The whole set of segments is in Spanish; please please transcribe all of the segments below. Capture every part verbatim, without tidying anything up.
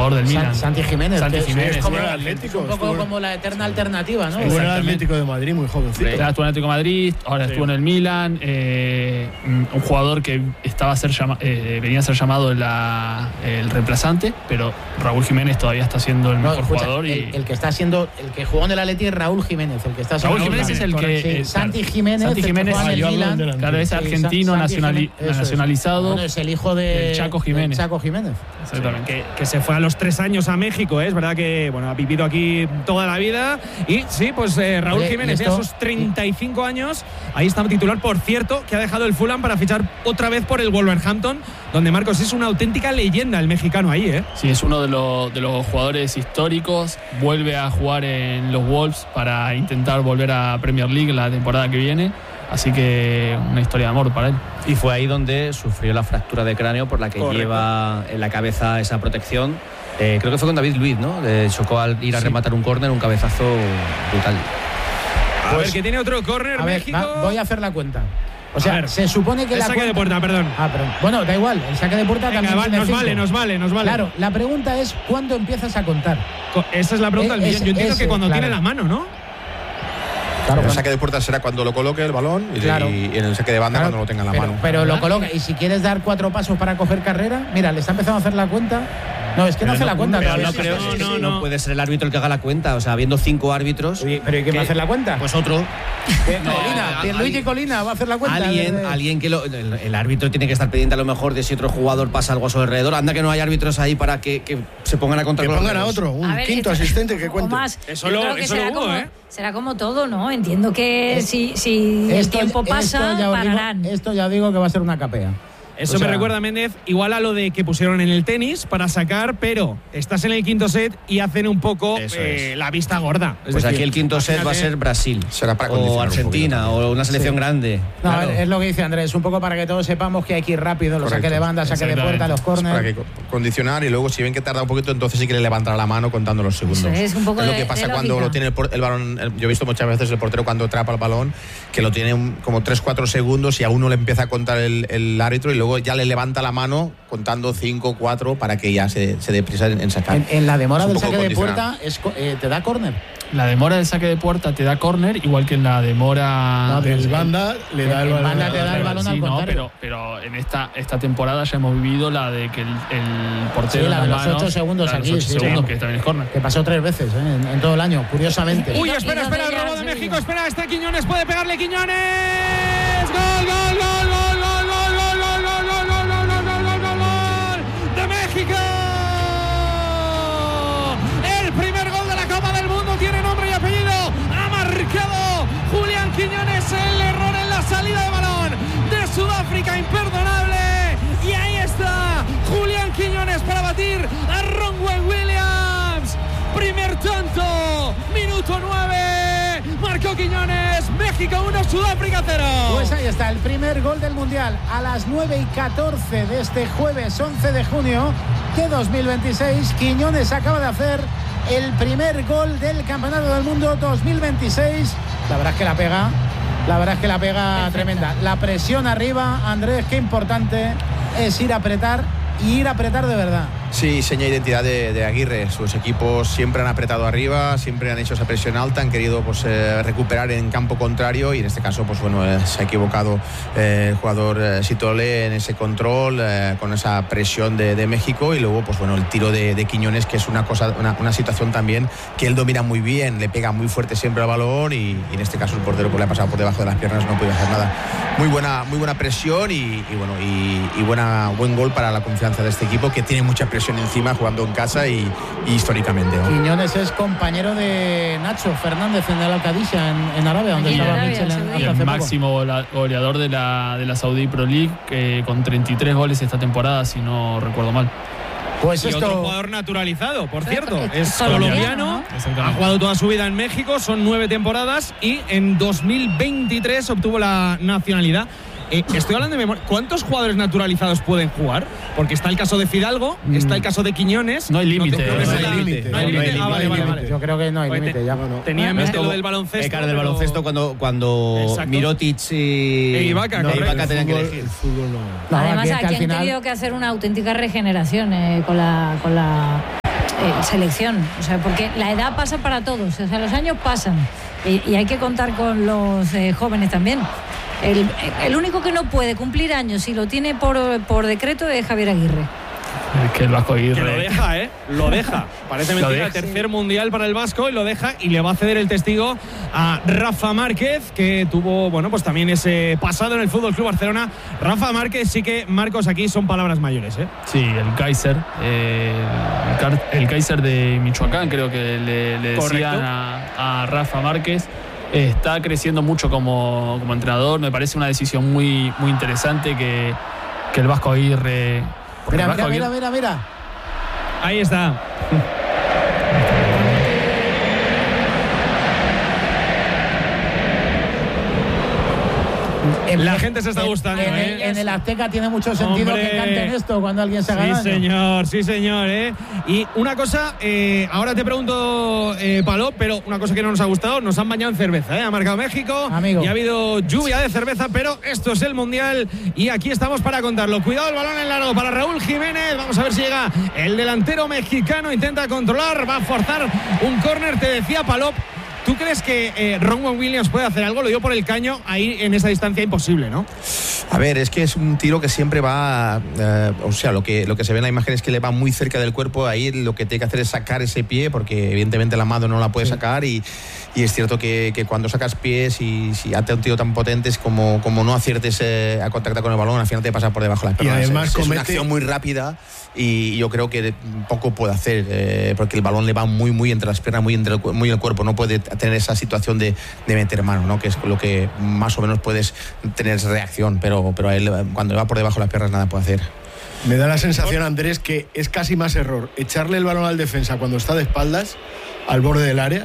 jugador del Milan. Santi Jiménez. Santi Jiménez. Es como, el Atlético, un poco como la eterna alternativa, ¿no? Estuvo en el Atlético de Madrid, muy jovencito. Estuvo en el Atlético de Madrid, ahora sí. estuvo en el Milan. Eh, un jugador que estaba a ser llama, eh, venía a ser llamado la, el reemplazante, pero Raúl Jiménez todavía está siendo el no, mejor escucha, jugador. Y... El, el que está siendo, el que jugó en el Atleti es Raúl Jiménez. El que está Raúl Jiménez es el que. Sí, Eh, Santi Jiménez. Santi Jiménez, el que juega en el Milan. Claro, es argentino, sí, nacionali, Jiménez, nacionalizado. Es. Bueno, es el hijo de Chaco Jiménez. Chaco Jiménez. Exactamente. Que, que se fue a los tres años a México, ¿eh? Es verdad que bueno, ha vivido aquí toda la vida. Y sí, pues eh, Raúl Oye, Jiménez, esto, ya a sus treinta y cinco años, ahí está titular, por cierto, que ha dejado el Fulham para fichar otra vez por el Wolverhampton, donde Marcos es una auténtica leyenda el mexicano ahí, ¿eh? Sí, es uno de, lo, de los jugadores históricos. Vuelve a jugar en los Wolves para intentar volver a Premier League la temporada que viene. Así que una historia de amor para él. Y fue ahí donde sufrió la fractura de cráneo por la que Correcto. lleva en la cabeza esa protección. Eh, creo que fue con David Luiz, ¿no? Le chocó al ir a sí. rematar un córner, un cabezazo brutal. A pues, ver, que tiene otro córner México. Ver, va, voy a hacer la cuenta. O sea, ver, se supone que el la saque cuenta... de puerta, perdón. Ah, perdón. Bueno, da igual, el saque de puerta Venga, también va, tiene nos cinco. vale, nos vale, nos vale. Claro, la pregunta es ¿cuándo empiezas a contar? Esa es la pregunta del millón. Yo entiendo ese, que cuando claro. tiene la mano, ¿no? Claro, el saque de puerta será cuando lo coloque el balón y, claro. y en el saque de banda claro. cuando lo tenga en la pero, mano. Pero lo coloca y si quieres dar cuatro pasos para coger carrera, mira, le está empezando a hacer la cuenta. No, es que no hace no, la cuenta. Pero no, creo, sí, no, sí, no, no puede ser el árbitro el que haga la cuenta. O sea, habiendo cinco árbitros. Oye, ¿pero ¿y quién va a hacer la cuenta? Pues otro. No, Colina, Luigi Colina va a hacer la cuenta. Alguien, de... alguien que lo, el, el árbitro tiene que estar pendiente a lo mejor de si otro jugador pasa algo a su alrededor. Anda que no hay árbitros ahí para que, que se pongan a contar. Que pongan a otro, un a ver, quinto esto, asistente que cuente. Más, eso lo, eso lo hubo, como, ¿eh? Será como todo, ¿no? Entiendo que es, si, si esto, el tiempo pasa, esto pararán. Digo, esto ya digo que va a ser una capea. Eso o sea, me recuerda, Méndez, igual a lo de que pusieron en el tenis para sacar, pero estás en el quinto set y hacen un poco eh, la vista gorda. Es pues decir, aquí el quinto set va a ser Brasil será para o Argentina un o una selección sí. grande. No, claro. Es lo que dice Andrés, un poco para que todos sepamos que hay que ir rápido, los saques de banda, saque de puerta, los córneres. Para que condicionar y luego si ven que tarda un poquito, entonces sí que le levantará la mano contando los segundos. Eso es un poco es lo de, que pasa de cuando lo tiene el, el balón. El, yo he visto muchas veces el portero cuando atrapa el balón, que lo tiene un, como tres cuatro segundos y a uno le empieza a contar el, el árbitro y luego ya le levanta la mano contando cinco, cuatro para que ya se, se dé prisa en, en sacar. En, en la demora del saque de puerta es, eh, te da córner. La demora del saque de puerta te da córner, igual que en la demora no, del banda le da el balón. Banda te da el balón sí, al no, contrario. pero, pero en esta, esta temporada ya hemos vivido la de que el, el portero. Sí, la de los manos, ocho segundos aquí. Los ocho sí, segundos, sí. Que también es córner. Que pasó tres veces ¿eh? en, en todo el año, curiosamente. Uy, espera, espera, el robo de México. Espera, está Quiñones, puede pegarle Quiñones. ¡Gol, gol, gol, gol, gol, gol, gol, gol, gol, gol, gol, gol, gol, gol, gol, gol de México! El primer gol de la Copa del Mundo tiene nombre y apellido. Ha marcado Julián Quiñones. El error en la salida de balón de Sudáfrica, imperdonable. Y ahí está Julián Quiñones para batir a Ronwen Williams. Primer tanto, minuto nueve. Marcó Quiñones. México uno, Sudáfrica cero. Pues ahí está el primer gol del Mundial a las nueve y catorce de este jueves once de junio de dos mil veintiséis. Quiñones acaba de hacer el primer gol del Campeonato del Mundo dos mil veintiséis. La verdad es que la pega, la verdad es que la pega Perfecto. Tremenda. La presión arriba, Andrés, qué importante es ir a apretar y ir a apretar de verdad. Sí, seña identidad de, de Aguirre. Sus equipos siempre han apretado arriba, siempre han hecho esa presión alta, han querido pues eh, recuperar en campo contrario y en este caso pues bueno eh, se ha equivocado eh, el jugador eh, Sitole en ese control eh, con esa presión de, de México y luego pues bueno el tiro de, de Quiñones, que es una cosa una, una situación también que él domina muy bien, le pega muy fuerte siempre al balón y, y en este caso el portero pues le ha pasado por debajo de las piernas, no puede hacer nada. Muy buena muy buena presión y, y bueno y, y buena buen gol para la confianza de este equipo que tiene mucha presión encima jugando en casa y, y históricamente, ¿no? Quiñones es compañero de Nacho Fernández en el Al-Qadisha en, en Arabia, donde en estaba Arabia, Michel sí. Y el máximo goleador de la, de la Saudi Pro League, que con treinta y tres goles esta temporada, si no recuerdo mal. Pues y esto... otro jugador naturalizado, por cierto, es, es colombiano, ¿no? Ha jugado toda su vida en México, son nueve temporadas y en dos mil veintitrés obtuvo la nacionalidad. Eh, estoy hablando de memoria. ¿Cuántos jugadores naturalizados pueden jugar? Porque está el caso de Fidalgo, mm. está el caso de Quiñones. No hay límite. No, no, no hay límite. No hay límite. Ah, vale, vale, vale. Yo creo que no hay límite. Ya, no. Tenía en mente lo del baloncesto. Eh, claro, del baloncesto cuando, cuando Mirotic y e Ibaka, no, Ibaka tenían que elegir. El fútbol no. Además, no, aquí, aquí han final... tenido que hacer una auténtica regeneración eh, con la... Con la eh, selección. O sea, porque la edad pasa para todos, o sea, los años pasan y, y hay que contar con los eh, jóvenes también. El, el único que no puede cumplir años y lo tiene por, por decreto es Javier Aguirre. Es que el Vasco Aguirre. Que lo deja, ¿eh? Lo deja. Parece mentira. El tercer mundial para el Vasco y lo deja y le va a ceder el testigo a Rafa Márquez, que tuvo, bueno, pues también ese pasado en el Fútbol Club Barcelona. Rafa Márquez, sí que, Marcos, aquí son palabras mayores, ¿eh? Sí, el Kaiser. Eh, el, Car- el Kaiser de Michoacán, creo que le, le decían a, a Rafa Márquez. Eh, está creciendo mucho como, como entrenador. Me parece una decisión muy, muy interesante que, que el Vasco Aguirre. Mira, mira, mira, mira, mira. Ahí está. En La el, gente se está en, gustando, en, ¿eh? en el Azteca tiene mucho sentido Hombre. que canten esto cuando alguien se haga daño. Sí, señor, sí, señor, ¿eh? Y una cosa, eh, ahora te pregunto, eh, Palop, pero una cosa que no nos ha gustado, nos han bañado en cerveza, ¿eh? Ha marcado México, Amigo. y ha habido lluvia de cerveza, pero esto es el Mundial y aquí estamos para contarlo. Cuidado el balón en largo para Raúl Jiménez, vamos a ver si llega el delantero mexicano, intenta controlar, va a forzar un córner, te decía Palop. ¿Tú crees que eh, Ronwen Williams puede hacer algo? Lo dio por el caño, ahí en esa distancia imposible, ¿no? A ver, es que es un tiro que siempre va, eh, o sea, lo que, lo que se ve en la imagen es que le va muy cerca del cuerpo, ahí lo que tiene que hacer es sacar ese pie, porque evidentemente la mano no la puede sí. sacar y, y es cierto que, que cuando sacas pies y si hace un tiro tan potente es como, como no aciertes eh, a contactar con el balón, al final te pasa por debajo de las piernas. Y además es, comete... es una acción muy rápida y yo creo que poco puede hacer, eh, porque el balón le va muy, muy entre las piernas, muy entre el, muy el cuerpo, no puede tener esa situación de, de meter mano, ¿no? Que es lo que más o menos puedes tener reacción, pero, pero a él cuando va por debajo de las piernas nada puede hacer. Me da la sensación, Andrés, que es casi más error echarle el balón al defensa cuando está de espaldas al borde del área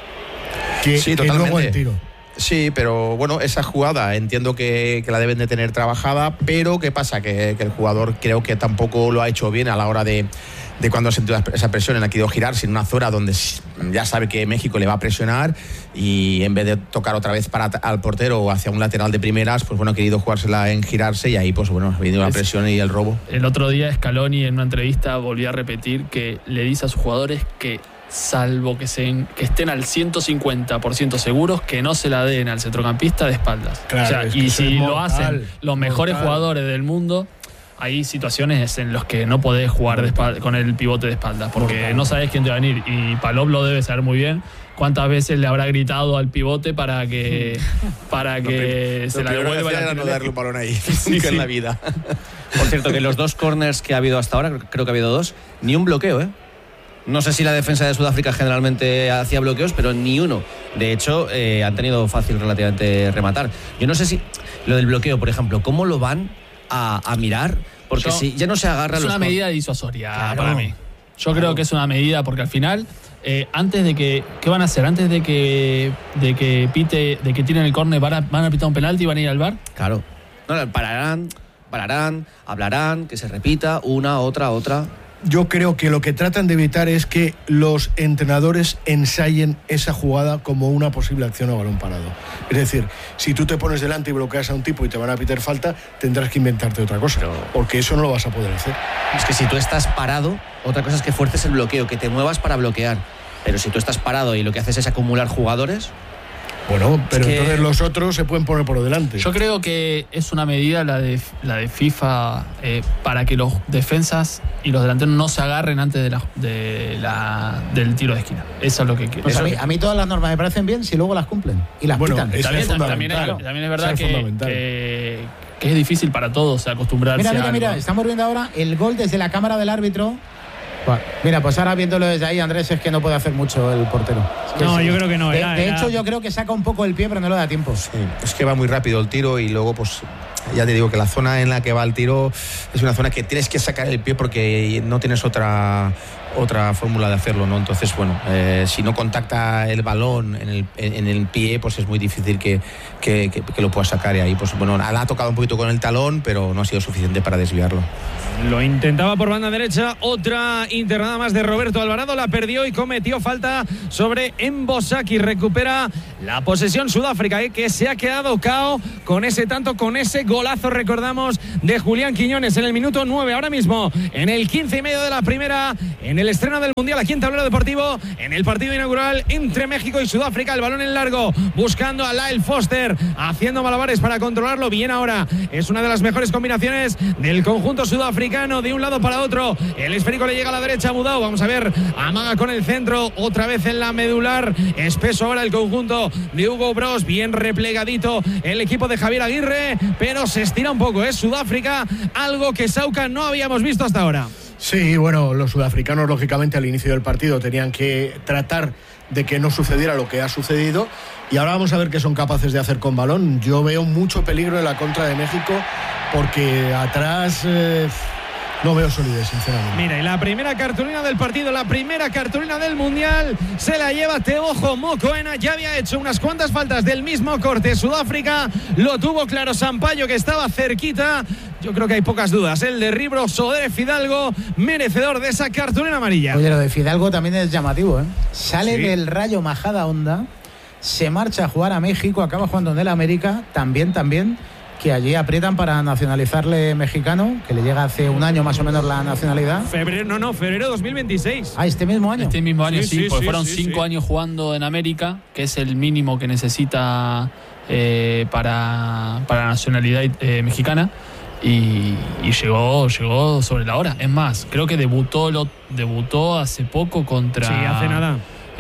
que, sí, que luego el tiro. Sí, pero bueno, esa jugada entiendo que, que la deben de tener trabajada, pero ¿qué pasa? Que, que el jugador creo que tampoco lo ha hecho bien a la hora de, de cuando ha sentido esa presión, ha querido girarse en una zona donde ya sabe que México le va a presionar y en vez de tocar otra vez para al portero o hacia un lateral de primeras, pues bueno, ha querido jugársela en girarse y ahí pues bueno, ha venido la presión y el robo. El otro día Scaloni en una entrevista volvió a repetir que le dice a sus jugadores que salvo que, se, que estén al ciento cincuenta por ciento seguros, que no se la den al centrocampista de espaldas. Claro, o sea, es y si es lo mortal, hacen los mejores mortal. jugadores del mundo, hay situaciones en las que no podés jugar de espalda, con el pivote de espaldas, porque mortal. No sabés quién te va a venir. Y Palop lo debe saber muy bien. ¿Cuántas veces le habrá gritado al pivote para que, para que lo, se lo la devuelva? Era no darle un balón ahí, sí, nunca sí. en la vida. Por cierto, que los dos corners que ha habido hasta ahora, creo que ha habido dos, ni un bloqueo, ¿eh? No sé si la defensa de Sudáfrica generalmente hacía bloqueos, pero ni uno. De hecho, eh, han tenido fácil relativamente rematar. Yo no sé si lo del bloqueo, por ejemplo, ¿cómo lo van a, a mirar? Porque Yo, si ya no se agarra... Es los una medida disuasoria claro, para mí. Yo claro. creo que es una medida porque al final, eh, antes de que... ¿Qué van a hacer? Antes de que de que pite, de que tiren el córner, ¿van a, van a pitar un penalti y van a ir al V A R? Claro. No, pararán, pararán, hablarán, que se repita una, otra, otra... Yo creo que lo que tratan de evitar es que los entrenadores ensayen esa jugada como una posible acción a balón parado. Es decir, si tú te pones delante y bloqueas a un tipo y te van a pitar falta, tendrás que inventarte otra cosa, Pero... porque eso no lo vas a poder hacer. Es que si tú estás parado, otra cosa es que fuerces el bloqueo, que te muevas para bloquear. Pero si tú estás parado y lo que haces es acumular jugadores... Bueno, pero es que... entonces los otros se pueden poner por delante. Yo creo que es una medida la de, la de FIFA eh, para que los defensas y los delanteros no se agarren antes de la, de la, del tiro de esquina. Eso es lo que quiero. Pues a, mí, a mí todas las normas me parecen bien si luego las cumplen y las bueno, pitan. También es, también, es, también es verdad es que, que, que es difícil para todos acostumbrarse mira, mira, a mira, algo. estamos viendo ahora el gol desde la cámara del árbitro. Mira, pues ahora viéndolo desde ahí, Andrés, es que no puede hacer mucho el portero. Es que no, sí. yo creo que no. De, era, de era... hecho, yo creo que saca un poco el pie, pero no le da tiempo. Sí, es que va muy rápido el tiro y luego, pues, ya te digo que la zona en la que va el tiro es una zona que tienes que sacar el pie porque no tienes otra otra fórmula de hacerlo, ¿no? Entonces, bueno, eh, si no contacta el balón en el, en el pie, pues es muy difícil que, que, que, que lo pueda sacar y ahí, pues bueno, la ha tocado un poquito con el talón, pero no ha sido suficiente para desviarlo. Lo intentaba por banda derecha, otra internada más de Roberto Alvarado, la perdió y cometió falta sobre Mbosaki. Recupera la posesión Sudáfrica, ¿eh? Que se ha quedado cao con ese tanto, con ese gol. Golazo, recordamos, de Julián Quiñones en el minuto nueve. Ahora mismo, en el quince y medio de la primera, en el estreno del Mundial aquí en Tablero Deportivo, en el partido inaugural entre México y Sudáfrica. El balón en largo, buscando a Lyle Foster, haciendo malabares para controlarlo. Bien ahora, es una de las mejores combinaciones del conjunto sudafricano, de un lado para otro. El esférico le llega a la derecha a Mudau. Vamos a ver, amaga con el centro, otra vez en la medular. Espeso ahora el conjunto de Hugo Bros, bien replegadito el equipo de Javier Aguirre, pero se estira un poco, es ¿eh? Sudáfrica, algo que Sauca no habíamos visto hasta ahora. Sí, bueno, los sudafricanos lógicamente al inicio del partido tenían que tratar de que no sucediera lo que ha sucedido, y ahora vamos a ver qué son capaces de hacer con balón. Yo veo mucho peligro en la contra de México, porque atrás eh, no veo solidez, sinceramente. Mira, y la primera cartulina del partido, la primera cartulina del Mundial, se la lleva Teojo Mokoena. Ya había hecho unas cuantas faltas del mismo corte Sudáfrica, lo tuvo claro Sampaio, que estaba cerquita. Yo creo que hay pocas dudas, el derribo sobre Fidalgo, merecedor de esa cartulina amarilla. Oye, lo de Fidalgo también es llamativo, ¿eh? Sale Sí. del Rayo Majada Honda, se marcha a jugar a México, acaba jugando en el América, también, también, que allí aprietan para nacionalizarle mexicano, que le llega hace un año más o menos la nacionalidad. Febrero, no, no, febrero dos mil veintiséis. Ah, este mismo año. Este mismo año, Sí, sí, sí, porque sí, fueron sí, cinco sí. años jugando en América, que es el mínimo que necesita eh, para, para la nacionalidad eh, mexicana. Y, y llegó, llegó sobre la hora. Es más, creo que debutó, lo, debutó hace poco contra. Sí, hace nada.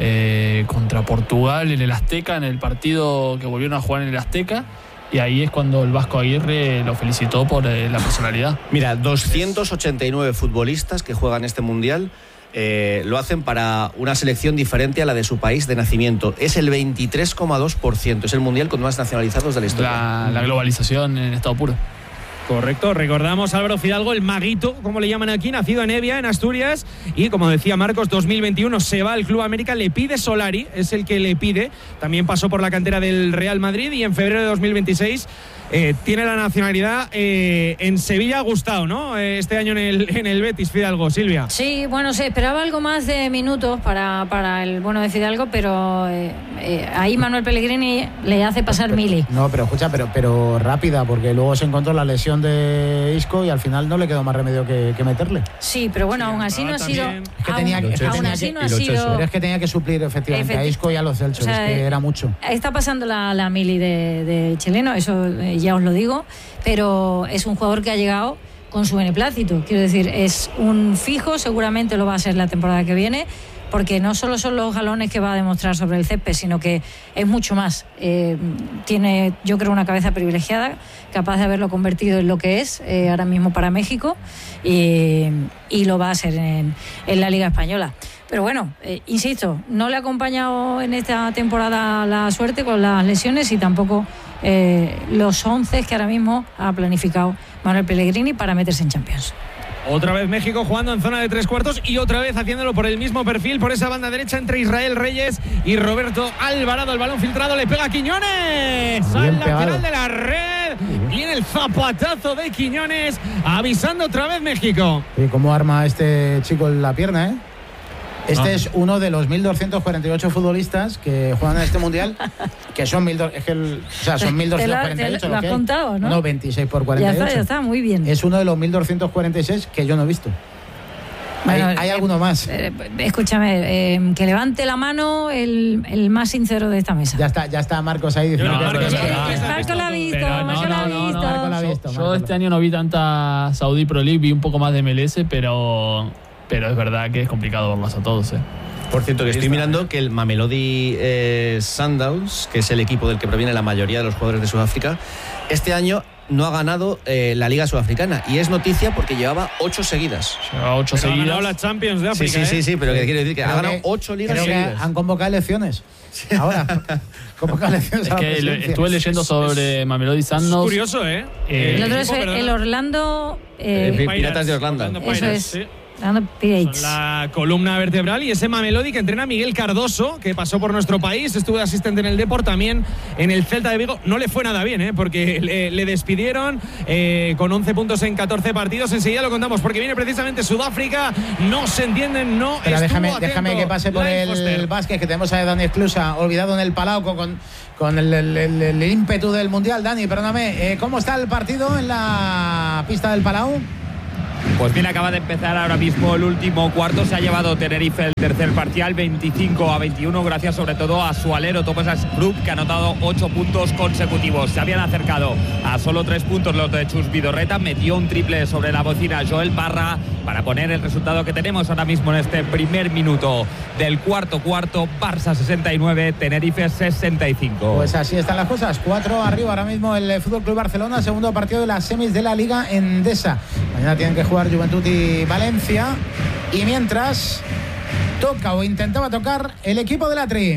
Eh, contra Portugal en el Azteca, en el partido que volvieron a jugar en el Azteca. Y ahí es cuando el Vasco Aguirre lo felicitó por eh, la personalidad. Mira, doscientos ochenta y nueve futbolistas que juegan este Mundial eh, lo hacen para una selección diferente a la de su país de nacimiento. Es el veintitrés coma dos por ciento. Es el Mundial con más nacionalizados de la historia. La, la globalización en estado puro. Correcto, recordamos Álvaro Fidalgo, el maguito, como le llaman aquí, nacido en Evia, en Asturias, y como decía Marcos, dos mil veintiuno se va al Club América, le pide Solari, es el que le pide, también pasó por la cantera del Real Madrid, y en febrero de dos mil veintiséis eh, tiene la nacionalidad eh, en Sevilla. Ha gustado, ¿no? Eh, este año en el, en el Betis, Fidalgo. Silvia. Sí, bueno, se esperaba algo más de minutos para, para el bueno de Fidalgo, pero eh, eh, ahí Manuel Pellegrini le hace pasar pero, mili. No, pero escucha, pero, pero rápida, porque luego se encontró la lesión de Isco y al final no le quedó más remedio que, que meterle. Sí, pero bueno, Sí, aún así no ha sido. también. Es que tenía que- aún, es que aún tenía así que- no y ha lo sido. Pero es que tenía que suplir efectivamente Efecti- a Isco y a los Celsos, o sea, es que era mucho. Está pasando la, la mili de, de chileno, eso eh, ya os lo digo, pero es un jugador que ha llegado con su beneplácito. Quiero decir, es un fijo, seguramente lo va a ser la temporada que viene, porque no solo son los galones que va a demostrar sobre el césped, sino que es mucho más. Eh, tiene, yo creo, una cabeza privilegiada, capaz de haberlo convertido en lo que es eh, ahora mismo para México, y, y lo va a ser en, en la Liga Española. Pero bueno, eh, insisto, no le ha acompañado en esta temporada la suerte con las lesiones, y tampoco eh, los once que ahora mismo ha planificado Manuel Pellegrini para meterse en Champions. Otra vez México jugando en zona de tres cuartos y otra vez haciéndolo por el mismo perfil, por esa banda derecha entre Israel Reyes y Roberto Alvarado. El balón filtrado, le pega a Quiñones Bien al pegado. lateral de la red. Viene el zapatazo de Quiñones, avisando otra vez México. Y cómo arma este chico en la pierna, ¿eh? Este Ah. es uno de los mil doscientos cuarenta y ocho futbolistas que juegan en este mundial, que son mil, es que el, o sea, son mil doscientos cuarenta y ocho. Te lo has contado, ¿no? No, veintiséis por Ya cuarenta y ocho. está, ya está, muy bien. Es uno de los mil doscientos cuarenta y seis que yo no he visto. Bueno, hay hay eh, alguno más. Eh, escúchame, eh, que levante la mano el, el más sincero de esta mesa. Ya está, ya está Marcos ahí diciendo No, que- Marcos, que- Marcos, que- Marcos, que- Marco la ha visto, Pero no, Marco la ha no, no, visto. no, Marco la ha Yo- visto, Yo Marco este la- año no vi tanta Saudi Pro League, vi un poco más de M L S, pero, pero es verdad que es complicado verlos a todos. ¿eh? Por cierto, que estoy mirando que el Mamelodi eh, Sundowns, que es el equipo del que proviene la mayoría de los jugadores de Sudáfrica, este año no ha ganado eh, la Liga Sudafricana. Y es noticia porque llevaba ocho seguidas. Lleva ocho Pero ha ganado seguidas. la Champions de Sí, África. sí, sí, ¿eh? sí, pero que quiere decir que Creo ha ganado que- ocho ligas creo que seguidas. han convocado elecciones. Ahora, convocan elecciones. Es a la que lo- presidencia. estuve leyendo sobre Mamelodi Es Sundowns. curioso, ¿eh? Eh, El otro es equipo, el perdona. Orlando. Eh, eh, Piratas de Orlando. Eso es. Sí. Pirates. La columna vertebral y ese Mamelodi que entrena Miguel Cardoso, que pasó por nuestro país, estuvo de asistente en el Depor, también en el Celta de Vigo. No le fue nada bien, ¿eh? porque le, le despidieron eh, con once puntos en catorce partidos. Enseguida lo contamos porque viene precisamente Sudáfrica. No se entienden, no. Pero déjame, déjame que pase por el, el básquet, que tenemos a Dani Esclusa olvidado en el Palau con, con el, el, el, el ímpetu del Mundial. Dani, perdóname, eh, ¿cómo está el partido en la pista del Palau? Pues bien, acaba de empezar ahora mismo el último cuarto. Se ha llevado Tenerife el tercer parcial, veinticinco a veintiuno, gracias sobre todo a su alero Tomas Group, que ha anotado ocho puntos consecutivos. Se habían acercado a solo tres puntos los de Chus Vidorreta. Metió un triple sobre la bocina Joel Parra para poner el resultado que tenemos ahora mismo en este primer minuto del cuarto cuarto. Barça sesenta y nueve, Tenerife sesenta y cinco. Pues así están las cosas. Cuatro arriba ahora mismo el F C Barcelona, segundo partido de las semis de la Liga Endesa. Mañana tienen que jugar Juventud y Valencia, y mientras toca o intentaba tocar el equipo de la Tri.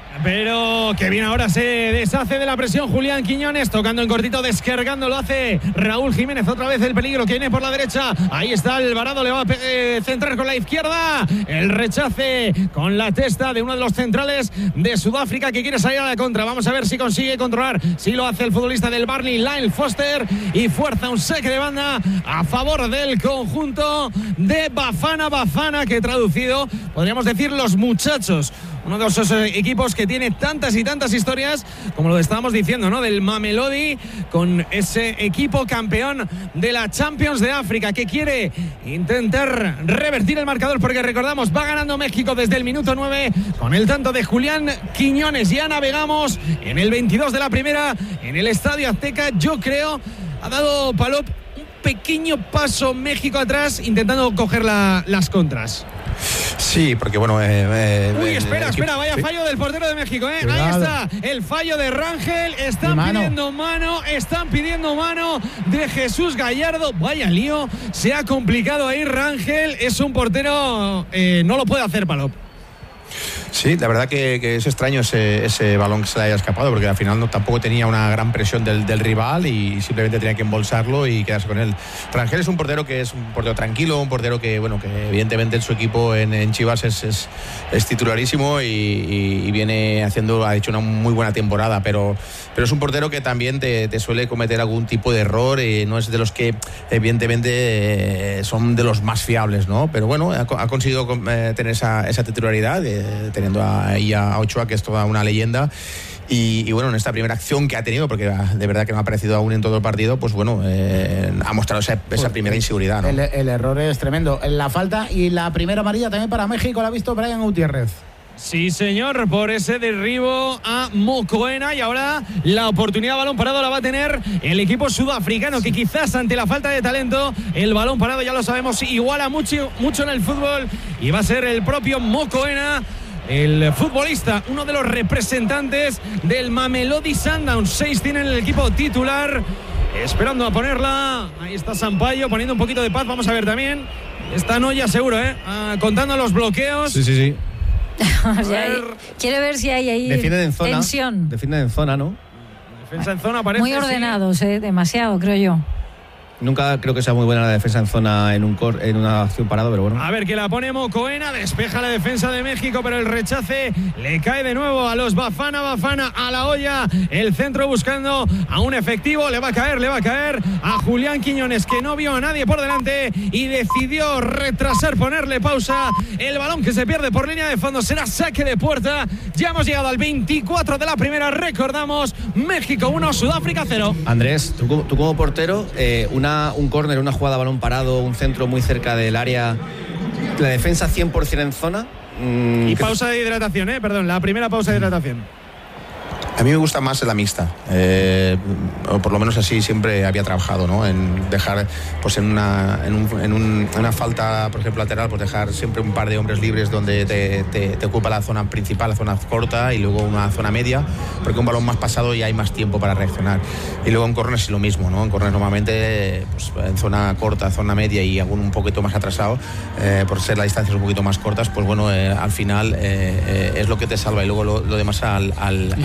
Pero que bien, ahora se deshace de la presión Julián Quiñones, tocando en cortito, descargando, lo hace Raúl Jiménez. Otra vez el peligro que viene por la derecha. Ahí está Alvarado, le va a eh, centrar con la izquierda. El rechace con la testa de uno de los centrales de Sudáfrica, que quiere salir a la contra. Vamos a ver si consigue controlar. Si lo hace el futbolista del Burnley, Lyle Foster, y fuerza un saque de banda a favor del conjunto de Bafana Bafana, que traducido podríamos decir los muchachos. Uno de esos equipos que tiene tantas y tantas historias, como lo estábamos diciendo, ¿no? Del Mamelodi, con ese equipo campeón de la Champions de África, que quiere intentar revertir el marcador, porque recordamos, va ganando México desde el minuto nueve con el tanto de Julián Quiñones. Ya navegamos en el veintidós de la primera, en el Estadio Azteca. Yo creo, ha dado Palop un pequeño paso México atrás, intentando coger la, las contras. Sí, porque bueno... Eh, eh, Uy, espera, eh, espera, vaya ¿sí? fallo del portero de México, ¿eh? Cuidado. Ahí está, el fallo de Rangel. Están mano. pidiendo mano, están pidiendo mano de Jesús Gallardo. Vaya lío, se ha complicado ahí Rangel. Es un portero, eh, no lo puede hacer, Palop. Sí, la verdad que, que es extraño ese, ese balón que se le haya escapado, porque al final no, tampoco tenía una gran presión del, del rival y simplemente tenía que embolsarlo y quedarse con él. Rangel es un portero que es un portero tranquilo, un portero que, bueno, que evidentemente en su equipo en, en Chivas es, es, es titularísimo y, y, y viene haciendo, ha hecho una muy buena temporada, pero, pero es un portero que también te, te suele cometer algún tipo de error y no es de los que evidentemente eh, son de los más fiables, ¿no? Pero bueno, ha, ha conseguido eh, tener esa, esa titularidad, eh, teniendo ahí a Ochoa, que es toda una leyenda. Y, y bueno, en esta primera acción que ha tenido, porque de verdad que no ha aparecido aún en todo el partido, pues bueno, eh, ha mostrado esa, esa primera inseguridad, ¿no? El, el error es tremendo. La falta y la primera amarilla también para México la ha visto Brian Gutiérrez. Sí, señor, por ese derribo a Mokoena, y ahora la oportunidad de balón parado la va a tener el equipo sudafricano, que quizás ante la falta de talento, el balón parado, ya lo sabemos, iguala mucho, mucho en el fútbol, y va a ser el propio Mokoena, el futbolista, uno de los representantes del Mamelodi Sundowns. Seis tiene en el equipo titular, esperando a ponerla. Ahí está Sampaio poniendo un poquito de paz. Vamos a ver también, está Noya seguro, ¿eh? Ah, contando los bloqueos. Sí, sí, sí. O sea, quiere ver si hay ahí Defienden en zona. tensión. Defienden en zona, ¿no? Defensa en zona, parece. Muy ordenados, eh, demasiado, creo yo. Nunca creo que sea muy buena la defensa en zona en un cor, en una acción parado, pero bueno. A ver, que la pone Mokoena, despeja la defensa de México, pero el rechace le cae de nuevo a los Bafana Bafana, a la olla. El centro buscando a un efectivo, le va a caer, le va a caer a Julián Quiñones, que no vio a nadie por delante y decidió retrasar, ponerle pausa. El balón que se pierde por línea de fondo será saque de puerta. Ya hemos llegado al veinticuatro de la primera, recordamos, México uno, Sudáfrica cero. Andrés, tú, tú como portero, eh, una un córner, una jugada a balón parado, un centro muy cerca del área, la defensa cien por ciento en zona. Mmm, y pausa de hidratación, eh, perdón, la primera pausa de hidratación. A mí me gusta más la mixta, eh, o por lo menos así siempre había trabajado, ¿no? En dejar, pues en una, en, un, en, un, en una falta, por ejemplo, lateral, pues dejar siempre un par de hombres libres donde te, te, te ocupa la zona principal, la zona corta, y luego una zona media, porque un balón más pasado ya hay más tiempo para reaccionar. Y luego en córner es lo mismo, ¿no? En córner normalmente, pues en zona corta, zona media y algún un poquito más atrasado, eh, por ser las distancias un poquito más cortas, pues bueno, eh, al final eh, eh, es lo que te salva, y luego lo, lo demás al, al, al hombre.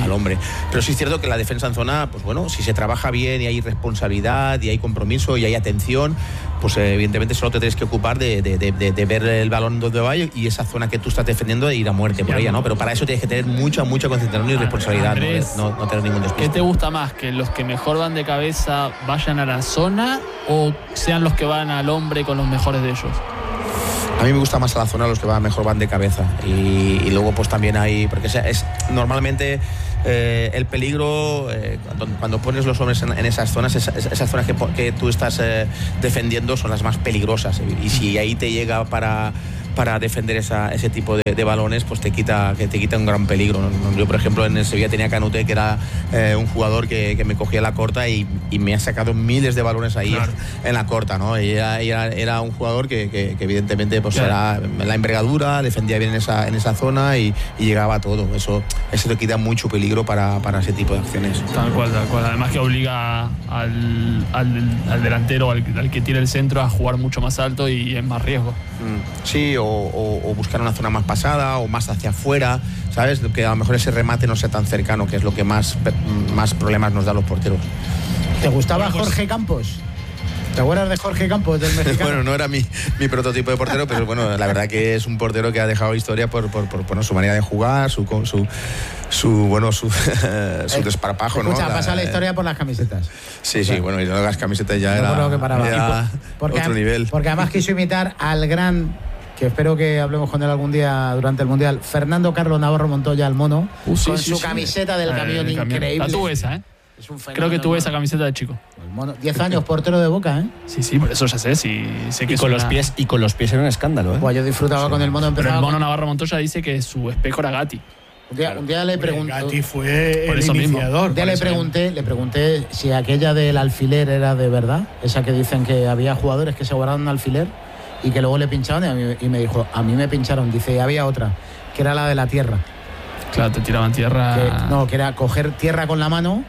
pero sí es cierto que la defensa en zona, pues bueno, si se trabaja bien y hay responsabilidad y hay compromiso y hay atención, pues eh, evidentemente solo te tienes que ocupar de, de, de, de ver el balón donde va y esa zona que tú estás defendiendo de ir a muerte por ella, ¿no? Pero para eso tienes que tener mucha, mucha concentración y responsabilidad, Andrés, no, no, no tener ningún despiste. ¿Qué te gusta más? ¿Que los que mejor van de cabeza vayan a la zona o sean los que van al hombre con los mejores de ellos? A mí me gusta más a la zona los que van mejor van de cabeza y, y luego pues también hay, porque es, es normalmente eh, el peligro eh, cuando, cuando pones los hombres en, en esas zonas, esas, esas zonas que, que tú estás eh, defendiendo son las más peligrosas y si ahí te llega para para defender esa, ese tipo de, de balones, pues te quita que te quita un gran peligro. Yo, por ejemplo, en el Sevilla tenía Canute, que era eh, un jugador que, que me cogía la corta y, y me ha sacado miles de balones ahí, claro, en la corta, ¿no? Y era, era, era un jugador que, que, que evidentemente pues claro, era la envergadura, defendía bien en esa, en esa zona y, y llegaba a todo. Eso, eso te quita mucho peligro para, para ese tipo de acciones. Tal cual, tal cual. Además que obliga al, al, al delantero, al, al que tira el centro, a jugar mucho más alto y es más riesgo. Mm, sí, o O, o, o buscar una zona más pasada o más hacia afuera, ¿sabes? Que a lo mejor ese remate no sea tan cercano, que es lo que más, más problemas nos da a los porteros. ¿Te gustaba bueno, pues... Jorge Campos? ¿Te acuerdas de Jorge Campos, del mexicano? Bueno, no era mi, mi prototipo de portero, pero bueno, la verdad que es un portero que ha dejado historia por, por, por, por su manera de jugar, su su, su bueno su, su eh, desparpajo, escucha, ¿no? Ha pasado la historia por las camisetas. Sí, o sea, sí, bueno, y las camisetas ya era, no que era porque, otro nivel. Porque además quiso imitar al gran, que espero que hablemos con él algún día durante el Mundial, Fernando Carlos Navarro Montoya, el mono, uh, sí, con sí, su sí. camiseta del camión, eh, increíble. La tuve esa, ¿eh? Es un fenómeno, creo que tuve esa camiseta de chico. diez años portero de Boca, ¿eh? Sí, sí, por eso ya sé. Sí, sé que y, con una... los pies, y con los pies era un escándalo, ¿eh? Pues yo disfrutaba sí. con el mono. Pero el mono con... Navarro Montoya dice que su espejo era Gatti. Un día, un día le pregunté. Gatti fue por el eso iniciador. Un día le pregunté, le pregunté si aquella del alfiler era de verdad. Esa que dicen que había jugadores que se guardaban un alfiler y que luego le pinchaban y, a mí, y me dijo, a mí me pincharon. Dice, y había otra, que era la de la tierra. Claro, te tiraban tierra. Que, no, que era coger tierra con la mano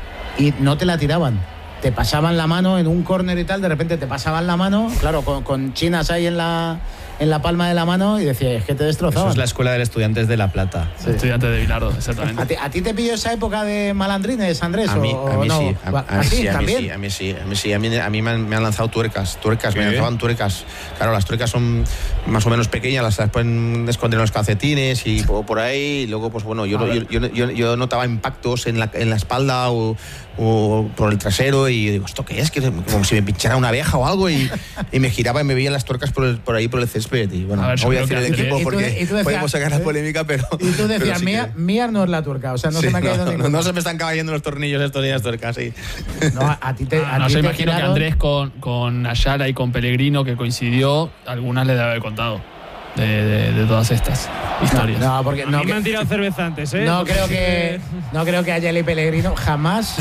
y no te la tiraban. Te pasaban la mano en un córner y tal, de repente te pasaban la mano, claro, con, con chinas ahí en la, en la palma de la mano y decía, es que te destrozaban. Eso es la escuela de Estudiantes de La Plata. Sí. Estudiantes de Bilardo, exactamente. ¿A ti, ¿A ti te pilló esa época de malandrines, Andrés? A mí, o, a mí no? sí. A, a, ¿A, mí sí, sí, a, mí también? sí, a mí sí, a mí sí. A mí, a mí me, han, me han lanzado tuercas, tuercas, ¿Qué? me lanzaban tuercas. Claro, las tuercas son más o menos pequeñas, las pueden esconder en los calcetines y por, por ahí. Y luego, pues bueno, yo, yo, yo, yo, yo notaba impactos en la, en la espalda o, o por el trasero y digo, ¿esto qué es? Que como si me pinchara una abeja o algo y, y me giraba y me veía las tuercas por, el, por ahí por el césped. Y bueno, ver, no voy a decir el equipo ¿Y tú, porque y tú decías, podemos sacar la polémica, pero... Y tú decías, sí Mía, que... Mía no es la tuerca, o sea, no sí, se me ha caído no, ninguna. No, no se me están cayendo los tornillos estos días tuercas, sí. No, a, a ti te ah, a No, ti yo te imagino tiraron... que Andrés con, con Ayala y con Pellegrino, que coincidió, algunas le debe haber contado. De, de, de todas estas historias. No, no porque a no mí que, me han tirado cerveza antes, ¿eh? No porque creo que no creo que Ayala y Pellegrino jamás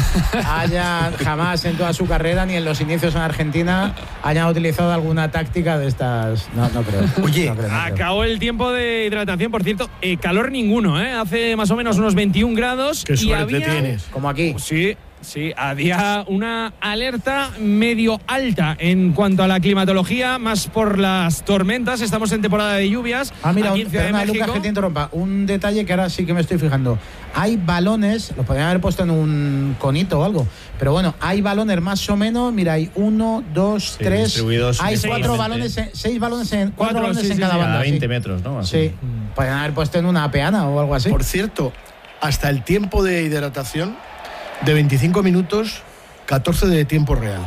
haya jamás en toda su carrera ni en los inicios en Argentina hayan utilizado alguna táctica de estas. No, no creo. Oye, no creo, no acabó creo. el tiempo de hidratación, por cierto, eh, calor ninguno, ¿eh? Hace más o menos unos veintiún grados. Qué suerte y había, tienes. Como aquí. Sí. Sí, había una alerta medio alta en cuanto a la climatología, más por las tormentas. Estamos en temporada de lluvias. Ah, mira, aquí un, en Ciudad perdona, de México. Lucas, que te interrumpa. Un detalle que ahora sí que me estoy fijando. Hay balones, los podrían haber puesto en un conito o algo, pero bueno, hay balones más o menos. Mira, hay uno, dos, sí, tres. Hay cuatro balones, en, seis balones en, cuatro, cuatro balones sí, en sí, cada sí, banda. A veinte sí. metros, ¿no? Así. Sí, mm. podrían haber puesto en una peana o algo así. Por cierto, hasta el tiempo de hidratación de veinticinco minutos, catorce de tiempo real.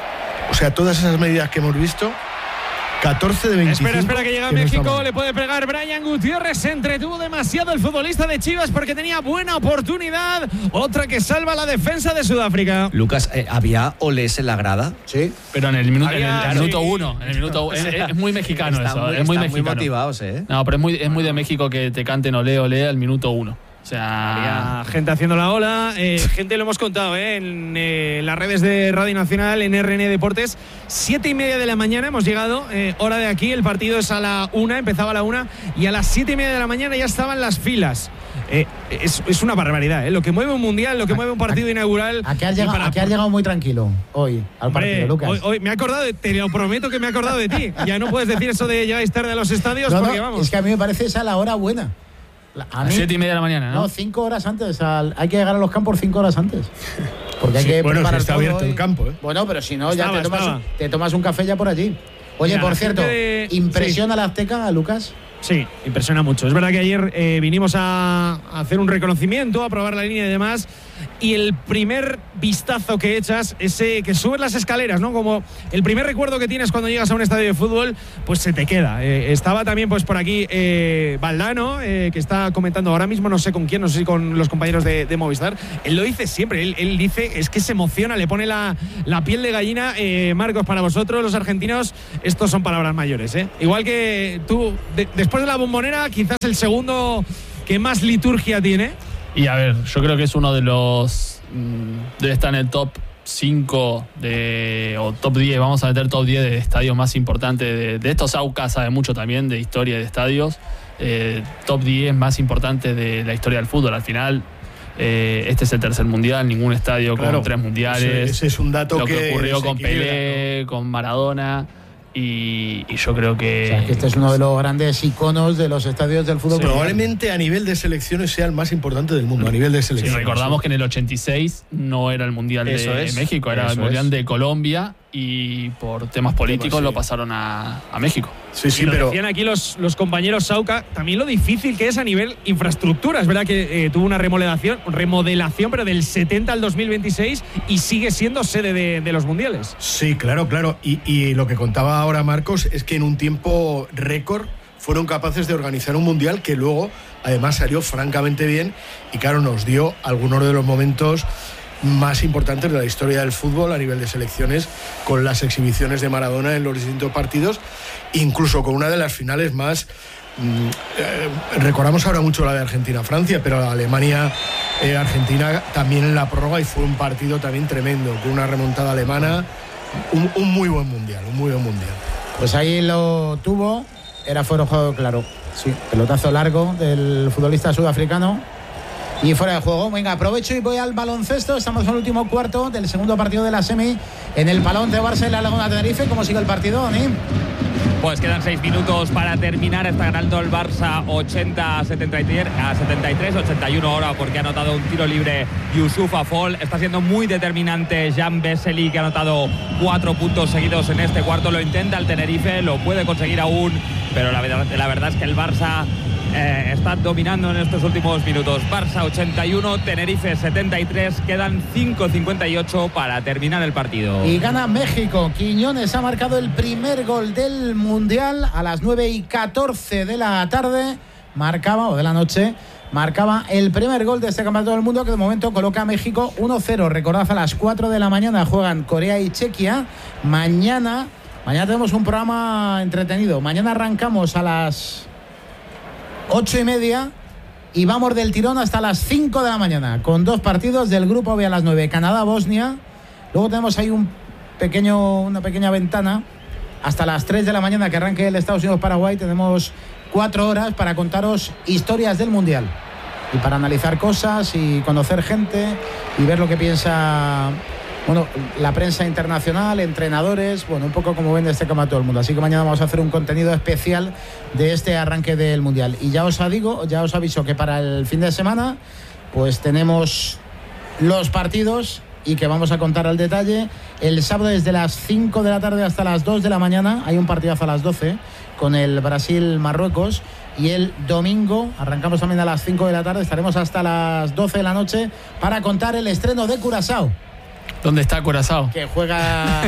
O sea, todas esas medidas que hemos visto, catorce de veinticinco. Espera, espera, que llega a México, le puede pegar Brian Gutiérrez. Se entretuvo demasiado el futbolista de Chivas porque tenía buena oportunidad. Otra que salva la defensa de Sudáfrica. Lucas, eh, ¿había olés en la grada? Sí. Pero en el minuto, Había, en el minuto sí. uno. En el minuto, es, es muy mexicano Está eso. Muy, es muy están mexicano. muy motivados, ¿eh? No, pero es muy, es muy de México que te canten olé, olé al minuto uno. O sea, había gente haciendo la ola, eh, gente lo hemos contado eh, en eh, las redes de Radio Nacional, en R N Deportes. Siete y media de la mañana hemos llegado, eh, hora de aquí. El partido es a la una, empezaba a la una y a las siete y media de la mañana ya estaban las filas. Eh, es, es una barbaridad, eh, lo que mueve un mundial, lo que mueve un partido a, inaugural. ¿A qué has llegado, ¿a qué has llegado muy tranquilo hoy al Hombre, partido, Lucas? Hoy, hoy me he acordado, de, te lo prometo que me he acordado de ti. Ya no puedes decir eso de llegáis tarde a los estadios no, porque no, vamos. Es que a mí me parece esa la hora buena. A, mí, a siete y media de la mañana, ¿no? No, cinco horas antes. Al, hay que llegar a los campos cinco horas antes. Porque hay sí, que bueno, preparar si está todo abierto y... el campo, ¿eh? Bueno, pero si no, estaba, ya te tomas, te tomas un café ya por allí. Oye, Mira, por cierto, de... ¿impresiona sí. la Azteca, Lucas? Sí, impresiona mucho. Es verdad que ayer eh, vinimos a, a hacer un reconocimiento, a probar la línea y demás, y el primer vistazo que echas, ese que subes las escaleras, ¿no? Como el primer recuerdo que tienes cuando llegas a un estadio de fútbol, pues se te queda. Eh, estaba también pues por aquí eh, Valdano, eh, que está comentando ahora mismo, no sé con quién, no sé si con los compañeros de, de Movistar. Él lo dice siempre, él, él dice, es que se emociona, le pone la, la piel de gallina. Eh, Marcos, para vosotros, los argentinos, estos son palabras mayores, ¿eh? Igual que tú, de, después de la Bombonera, quizás el segundo que más liturgia tiene. Y a ver, yo creo que es uno de los... Debe estar en el top cinco de, o top diez, vamos a meter top diez de estadios más importantes. De, de estos AUCA sabe mucho también de historia de estadios. Eh, top diez más importantes de la historia del fútbol. Al final, eh, este es el tercer mundial, ningún estadio claro, con tres mundiales. Ese, ese es un dato Lo que, que ocurrió con Pelé, ¿no? Con Maradona. Y, y yo creo que... O sea, que este es uno de los grandes iconos de los estadios del fútbol. Sí, probablemente a nivel de selecciones sea el más importante del mundo, a nivel de selecciones. Sí, recordamos que en el ochenta y seis no era el Mundial Eso de es, México, era el Mundial es. de Colombia, y por temas políticos sí. lo pasaron a, a México. Sí, sí, pero decían aquí los, los compañeros Sauca, también lo difícil que es a nivel infraestructura. Es verdad que eh, tuvo una remodelación, remodelación, pero del setenta al dos mil veintiséis y sigue siendo sede de, de los mundiales. Sí, claro, claro. Y, y lo que contaba ahora Marcos es que en un tiempo récord fueron capaces de organizar un mundial que luego, además, salió francamente bien y, claro, nos dio algunos de los momentos más importantes de la historia del fútbol a nivel de selecciones, con las exhibiciones de Maradona en los distintos partidos, incluso con una de las finales más mm, eh, recordamos ahora mucho la de Argentina-Francia, pero la Alemania-Argentina eh, también en la prórroga, y fue un partido también tremendo, con una remontada alemana, un, un muy buen mundial, un muy buen mundial. Pues ahí lo tuvo, era fuera de juego, claro, sí, pelotazo largo del futbolista sudafricano. Y fuera de juego. Venga, aprovecho y voy al baloncesto. Estamos en el último cuarto del segundo partido de la semi en el Palón de Barça y la Laguna Tenerife. ¿Cómo sigue el partido, Dani? Pues quedan seis minutos para terminar. Está ganando el Barça ochenta a setenta y tres, ochenta y uno ahora porque ha anotado un tiro libre Yusuf Afol. Está siendo muy determinante Jan Vesely, que ha anotado cuatro puntos seguidos en este cuarto. Lo intenta el Tenerife, lo puede conseguir aún, pero la verdad, la verdad es que el Barça Eh, está dominando en estos últimos minutos. Barça ochenta y uno, Tenerife setenta y tres. Quedan cinco cincuenta y ocho para terminar el partido. Y gana México. Quiñones ha marcado el primer gol del Mundial a las nueve y catorce de la tarde. Marcaba, o de la noche, marcaba el primer gol de este Campeonato del Mundo, que de momento coloca a México uno cero. Recordad, a las cuatro de la mañana juegan Corea y Chequia. Mañana, mañana tenemos un programa entretenido. Mañana arrancamos a las ocho y media y vamos del tirón hasta las cinco de la mañana con dos partidos del grupo B a las nueve, Canadá-Bosnia. Luego tenemos ahí un pequeño, una pequeña ventana hasta las tres de la mañana que arranque el Estados Unidos-Paraguay. Tenemos cuatro horas para contaros historias del Mundial y para analizar cosas y conocer gente y ver lo que piensa, bueno, la prensa internacional, entrenadores, bueno, un poco como ven de este Campeonato del Mundo. Así que mañana vamos a hacer un contenido especial de este arranque del Mundial. Y ya os digo, ya os aviso que para el fin de semana pues tenemos los partidos y que vamos a contar al detalle. El sábado desde las cinco de la tarde hasta las dos de la mañana hay un partidazo a las doce con el Brasil-Marruecos. Y el domingo arrancamos también a las cinco de la tarde, estaremos hasta las doce de la noche para contar el estreno de Curazao. ¿Dónde está Curazao? Que juega,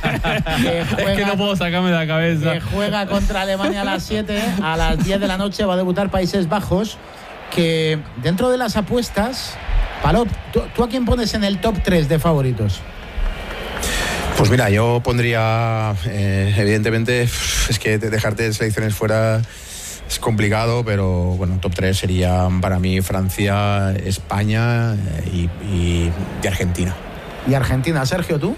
que juega es que no puedo sacarme de la cabeza. Que juega contra Alemania a las siete. A las diez de la noche va a debutar Países Bajos. Que dentro de las apuestas, Palop, ¿tú, ¿tú a quién pones en el top tres de favoritos? Pues mira, yo pondría, eh, evidentemente, es que dejarte selecciones fuera es complicado, pero bueno, top tres serían para mí Francia, España y, y, y Argentina. ¿Y Argentina? Sergio, ¿tú?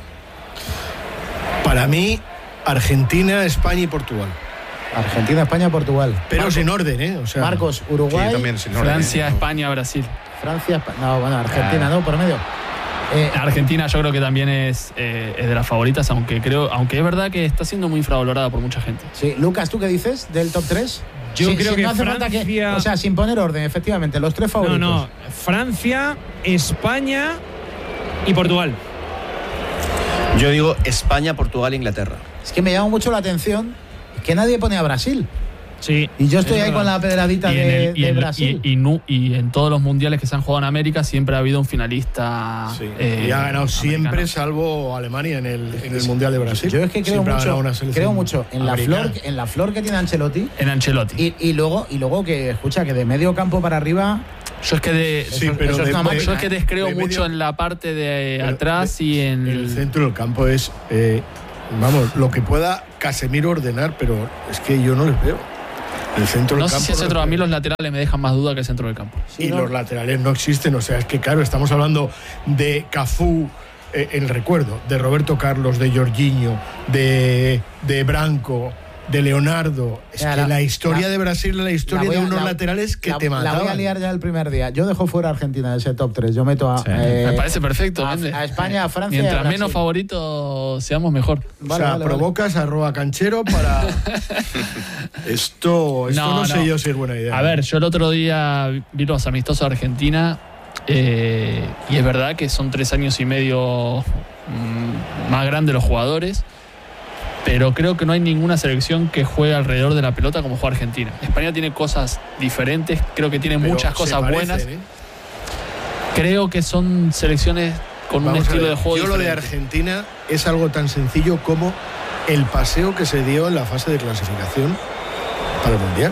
Para mí, Argentina, España y Portugal. Argentina, España, Portugal. Pero Marcos, sin orden, ¿eh? O sea, Marcos, Uruguay, sí, también sin orden, Francia, ¿eh? España, Brasil. Francia, no, bueno, Argentina, ¿no? Por medio. Eh, Argentina yo creo que también es, eh, es de las favoritas, aunque creo, aunque es verdad que está siendo muy infravalorada por mucha gente. Sí, Lucas, ¿tú qué dices del top tres? Yo sí, creo sí, que no hace Francia... falta que, o sea, sin poner orden, efectivamente, los tres favoritos. No, no, Francia, España y Portugal. Yo digo España, Portugal e Inglaterra. Es que me llama mucho la atención que nadie pone a Brasil. Sí. Y yo estoy ahí con la pedradita y en de, el- y de en- Brasil. Y, y nu- y en todos los mundiales que se han jugado en América siempre ha habido un finalista. Sí, eh, y ha ganado siempre, americano. salvo Alemania en el, en el Mundial de Brasil. Yo es que creo Siempre ha mucho, ganado una selección creo mucho en la americana. flor, en la flor que tiene Ancelotti. En Ancelotti. Y, y luego, y luego que escucha que de medio campo para arriba. Yo es que de, Sí, eso- pero eso es de- una de- máquina, yo es que ¿eh? descreo de mucho medio- en la parte de Pero atrás de- y en El centro del campo es, eh, vamos, lo que pueda Casemiro ordenar, pero es que yo no les veo. El centro No del sé campo. si el centro, no a mí les los veo. laterales me dejan más duda que el centro del campo. Y ¿no? los laterales no existen, o sea, es que claro, estamos hablando de Cafú, eh, el recuerdo, de Roberto Carlos, de Jorginho, de, de Branco, de Leonardo. Es Ya, que la, la- historia la- de Brasil es la La historia voy de a- unos la- laterales que la- te La mataban. voy a liar ya el primer día. Yo dejo fuera a Argentina de ese top tres. Yo meto a, Sí. eh, Me parece perfecto. a, Méndez. a España, a Francia. y a Mientras Brasil. menos favoritos seamos, mejor. O Vale, sea, vale, vale. provocas arroba canchero para. esto esto no, No, sé no. yo si es buena idea. A ver, yo el otro día vi los amistosos de Argentina eh, y es verdad que son tres años y medio mm, más grandes los jugadores, pero creo que no hay ninguna selección que juegue alrededor de la pelota como juega Argentina. España tiene cosas diferentes, creo que tiene Pero muchas se cosas parecen, buenas. ¿eh? Creo que son selecciones con Vamos un a estilo ver, de juego yo lo de diferente. Argentina es algo tan sencillo como el paseo que se dio en la fase de clasificación para el Mundial.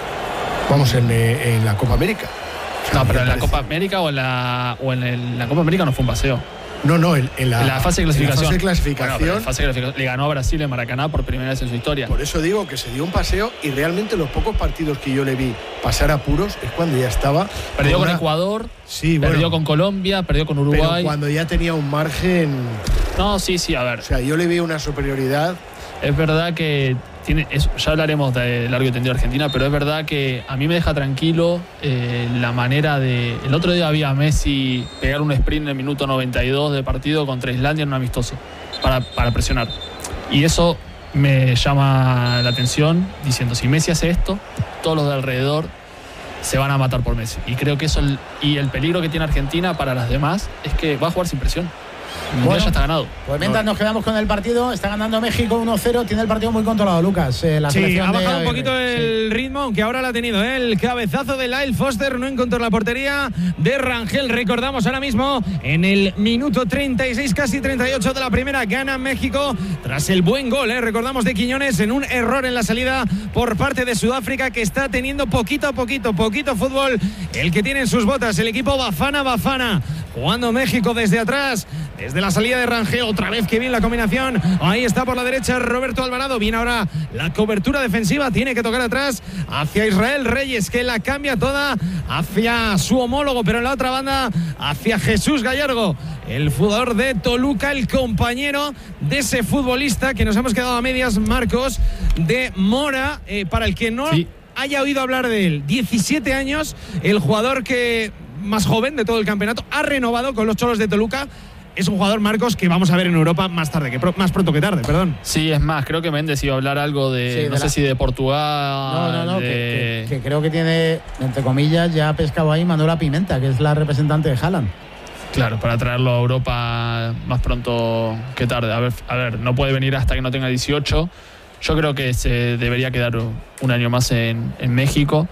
Vamos, en, eh, en la Copa América. O sea, No, me pero en la parece- Copa América o en la, o en el- la Copa América no fue un paseo. No, no, en, en la, En la fase de clasificación. en la fase de Bueno, clasificación. pero en la fase de clasificación le ganó a Brasil en Maracaná por primera vez en su historia. Por eso digo que se dio un paseo y realmente los pocos partidos que yo le vi pasar apuros es cuando ya estaba. Perdió con una- Ecuador, Sí, perdió bueno, con Colombia, perdió con pero Uruguay. cuando ya tenía un margen. No, sí, sí, a ver. O sea, yo le vi una superioridad. Es verdad que tiene, es- ya hablaremos de largo y tendido de Argentina, pero es verdad que a mí me deja tranquilo eh, la manera de. El otro día había a Messi pegar un sprint en el minuto noventa y dos de partido contra Islandia en un amistoso para, para presionar. Y eso me llama la atención diciendo: si Messi hace esto, todos los de alrededor se van a matar por Messi. Y creo que eso, el- y el peligro que tiene Argentina para las demás es que va a jugar sin presión. El mundial Bueno, ya está ganado. Pues mientras nos quedamos con el partido, está ganando México uno cero, tiene el partido muy controlado, Lucas. eh, la Sí, selección ha de bajado un Aguirre. poquito el ritmo, aunque ahora lo ha tenido, ¿eh? El cabezazo de Lyle Foster no encontró la portería de Rangel. Recordamos ahora mismo en el minuto treinta y seis, casi treinta y ocho de la primera, gana México tras el buen gol, ¿eh? Recordamos de Quiñones en un error en la salida por parte de Sudáfrica, que está teniendo poquito a poquito, poquito fútbol el que tiene en sus botas el equipo Bafana Bafana. Jugando México desde atrás, desde la salida de Rangel, otra vez que bien la combinación. Ahí está por la derecha Roberto Alvarado. Viene ahora la cobertura defensiva, tiene que tocar atrás hacia Israel Reyes, que la cambia toda hacia su homólogo, pero en la otra banda hacia Jesús Gallardo, el jugador de Toluca, el compañero de ese futbolista que nos hemos quedado a medias, Marcos, de Mora, eh, para el que no Sí. haya oído hablar de él. diecisiete años, el jugador que más joven de todo el campeonato, ha renovado con los Cholos de Toluca. Es un jugador, Marcos, que vamos a ver en Europa más tarde, que pro- más pronto que tarde, perdón. Sí, es más, creo que Méndez iba a hablar algo de, Sí, de no la- sé si de Portugal. No, no, no, de- que, que- que creo que tiene, entre comillas, ya ha pescado ahí Manuela Pimenta, que es la representante de Haaland. Claro, para traerlo a Europa más pronto que tarde. A ver, a ver, no puede venir hasta que no tenga dieciocho. Yo creo que se debería quedar un año más en, en México.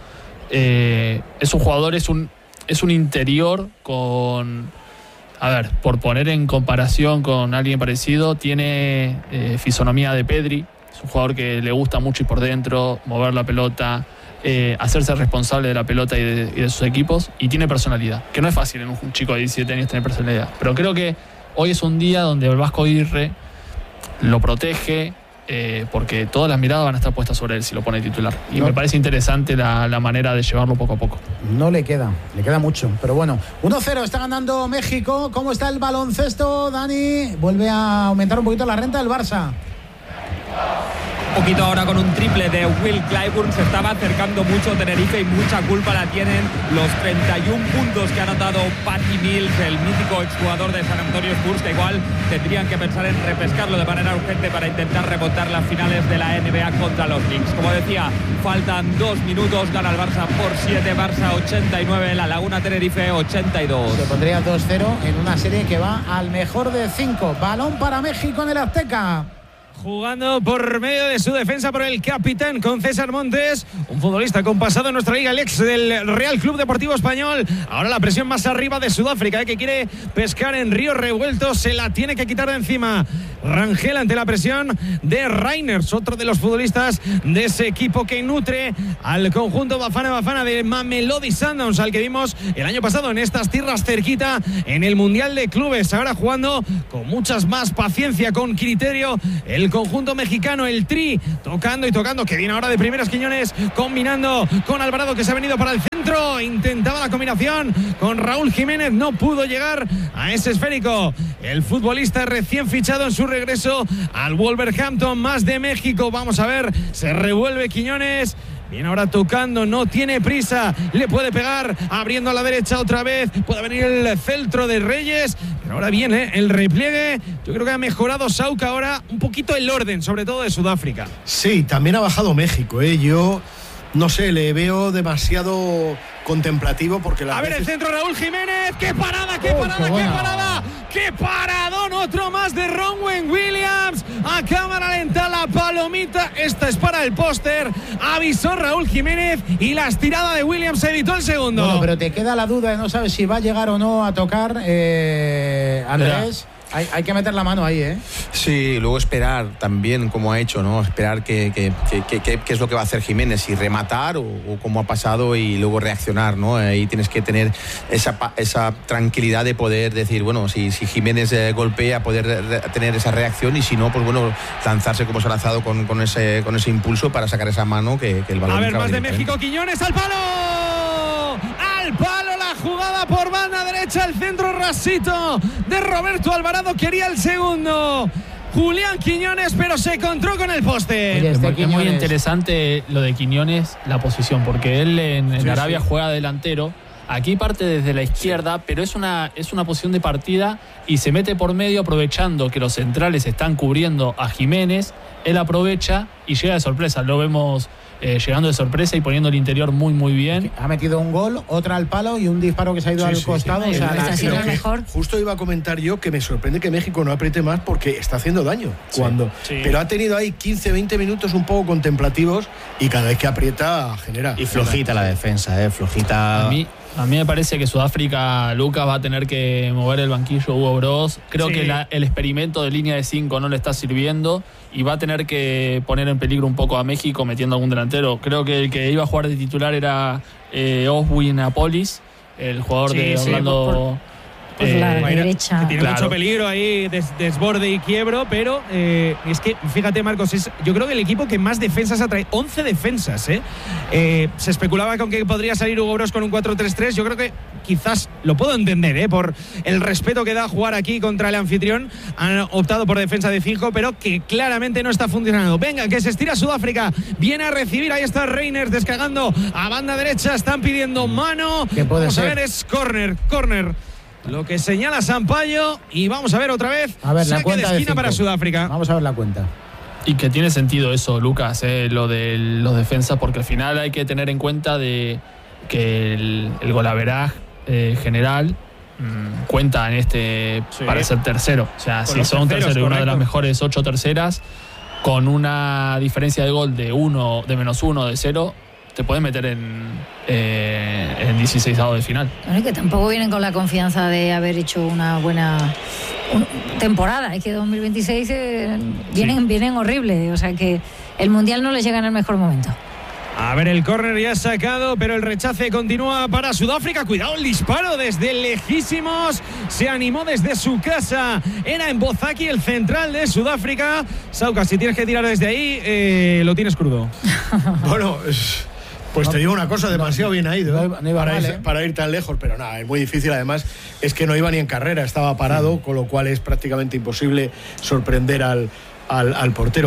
Eh, es un jugador, es un, es un interior con... A ver, por poner en comparación con alguien parecido, tiene eh, fisonomía de Pedri. Es un jugador que le gusta mucho ir por dentro, mover la pelota, eh, hacerse responsable de la pelota y de, y de sus equipos. Y tiene personalidad, que no es fácil en un chico de diecisiete años tener personalidad. Pero creo que hoy es un día donde el Vasco Aguirre lo protege, eh, porque todas las miradas van a estar puestas sobre él si lo pone titular. Y No. me parece interesante la, la manera de llevarlo poco a poco. No le queda, le queda mucho. Pero bueno, uno cero está ganando México. ¿Cómo está el baloncesto, Dani? Vuelve a aumentar un poquito la renta del Barça. poquito ahora con un triple de Will Clyburn. Se estaba acercando mucho Tenerife y mucha culpa la tienen los treinta y uno puntos que ha anotado Patty Mills, el mítico exjugador de San Antonio Spurs, que igual tendrían que pensar en repescarlo de manera urgente para intentar remontar las finales de la N B A contra los Knicks. Como decía, faltan dos minutos, gana el Barça por siete, Barça ochenta y nueve, La Laguna Tenerife ochenta y dos. Se pondría dos cero en una serie que va al mejor de cinco. Balón para México en el Azteca. Jugando por medio de su defensa por el capitán con César Montes, un futbolista con pasado en nuestra liga, el ex del Real Club Deportivo Español. Ahora la presión más arriba de Sudáfrica, ¿eh? que quiere pescar en río revuelto, se la tiene que quitar de encima. Rangel ante la presión de Reiners, otro de los futbolistas de ese equipo que nutre al conjunto Bafana Bafana de Mamelodi Sundowns, al que vimos el año pasado en estas tierras cerquita en el Mundial de Clubes. Ahora jugando con muchas más paciencia, con criterio, el conjunto mexicano, el Tri, tocando y tocando, que viene ahora de primeras Quiñones, combinando con Alvarado, que se ha venido para el centro, intentaba la combinación con Raúl Jiménez, no pudo llegar a ese esférico. El futbolista recién fichado en su regreso al Wolverhampton, más de México. Vamos a ver, se revuelve Quiñones. Viene ahora tocando, no tiene prisa, le puede pegar, abriendo a la derecha otra vez, puede venir el celtro de Reyes, pero ahora viene el repliegue. Yo creo que ha mejorado Sauca ahora un poquito el orden, sobre todo de Sudáfrica. Sí, también ha bajado México, ¿eh? Yo no sé, le veo demasiado contemplativo porque la a ver veces... el centro, Raúl Jiménez, qué parada, qué parada, oh, qué, qué parada, qué paradón, otro más de Ronwen Williams, a cámara lenta la palomita, esta es para el póster, avisó Raúl Jiménez y la estirada de Williams evitó el segundo. Bueno, pero te queda la duda de no sabes si va a llegar o no a tocar, eh, Andrés. Hay, hay que meter la mano ahí, ¿eh? Sí, luego esperar también, como ha hecho, ¿no? Esperar qué que, que, que, que, que es lo que va a hacer Jiménez, si rematar o, o como ha pasado y luego reaccionar, ¿no? Ahí tienes que tener esa, esa tranquilidad de poder decir, bueno, si, si Jiménez eh, golpea, poder re, tener esa reacción, y si no, pues bueno, lanzarse como se ha lanzado con, con, ese, con ese impulso para sacar esa mano que, que el balón. A ver, más de México, Quiñones al palo. Al palo la jugada por banda derecha, el centro rasito de Roberto Alvarado, quería el segundo Julián Quiñones, pero se encontró con el poste. Oye, este es muy interesante lo de Quiñones, la posición, porque él en, en sí, Arabia sí. juega delantero. Aquí parte desde la izquierda, sí. pero es una, es una posición de partida y se mete por medio aprovechando que los centrales están cubriendo a Jiménez. Él aprovecha y llega de sorpresa. Lo vemos eh, llegando de sorpresa y poniendo el interior muy, muy bien. Ha metido un gol, otra al palo y un disparo que se ha ido sí, al sí, costado. Sí. O sea, está haciendo mejor. Justo iba a comentar yo que me sorprende que México no apriete más porque está haciendo daño. Sí. Cuando, sí. Pero ha tenido ahí quince, veinte minutos un poco contemplativos y cada vez que aprieta genera. Y flojita la defensa, ¿eh? Flojita. A mí, a mí me parece que Sudáfrica, Lucas, va a tener que mover el banquillo Hugo Broz. Creo sí. que la, el experimento de línea de cinco no le está sirviendo y va a tener que poner en peligro un poco a México metiendo algún delantero. Creo que el que iba a jugar de titular era eh, Oswin Apolis, el jugador sí, de Orlando. Sí, por, por, por eh, la derecha. Que tiene claro. mucho peligro ahí, des, desborde y quiebro, pero eh, es que, fíjate, Marcos, es yo creo que el equipo que más defensas atrae, once defensas, ¿eh? Eh, se especulaba con que podría salir Hugo Broz con un cuatro tres tres, yo creo que quizás lo puedo entender, ¿eh? Por el respeto que da a jugar aquí contra el anfitrión, han optado por defensa de cinco, pero que claramente no está funcionando. Venga, que se estira Sudáfrica, viene a recibir, ahí está Reiners descargando a banda derecha, están pidiendo mano, ¿qué puede vamos ser? A ver, es córner, córner. Lo que señala Sampaio y vamos a ver otra vez. A ver, la saque cuenta de esquina de para Sudáfrica. Vamos a ver la cuenta. Y que tiene sentido eso, Lucas, eh, lo de los defensas, porque al final hay que tener en cuenta de que el, el golaveraje eh, general mmm, cuenta en este sí. para ser tercero. O sea, con si son terceros, tercero y una de las mejores ocho terceras, con una diferencia de gol de uno, de menos uno, de cero, te pueden meter en, eh, en dieciseisavo de final. Bueno, que tampoco vienen con la confianza de haber hecho una buena un, temporada. Es que dos mil veintiséis eh, vienen, sí. vienen horribles. O sea que el Mundial no les llega en el mejor momento. A ver, el córner ya sacado, pero el rechace continúa para Sudáfrica. Cuidado, el disparo desde lejísimos. Se animó desde su casa. Era en Bozaki, el central de Sudáfrica. Sauca, si tienes que tirar desde ahí, eh, lo tienes crudo. Bueno, es... Pues no, te digo una cosa, demasiado bien ha ido, ¿eh? no, no para, mal, ir, ¿eh? para ir tan lejos, pero nada, es muy difícil. Además, es que no iba ni en carrera, estaba parado, mm. con lo cual es prácticamente imposible sorprender al, al, al portero.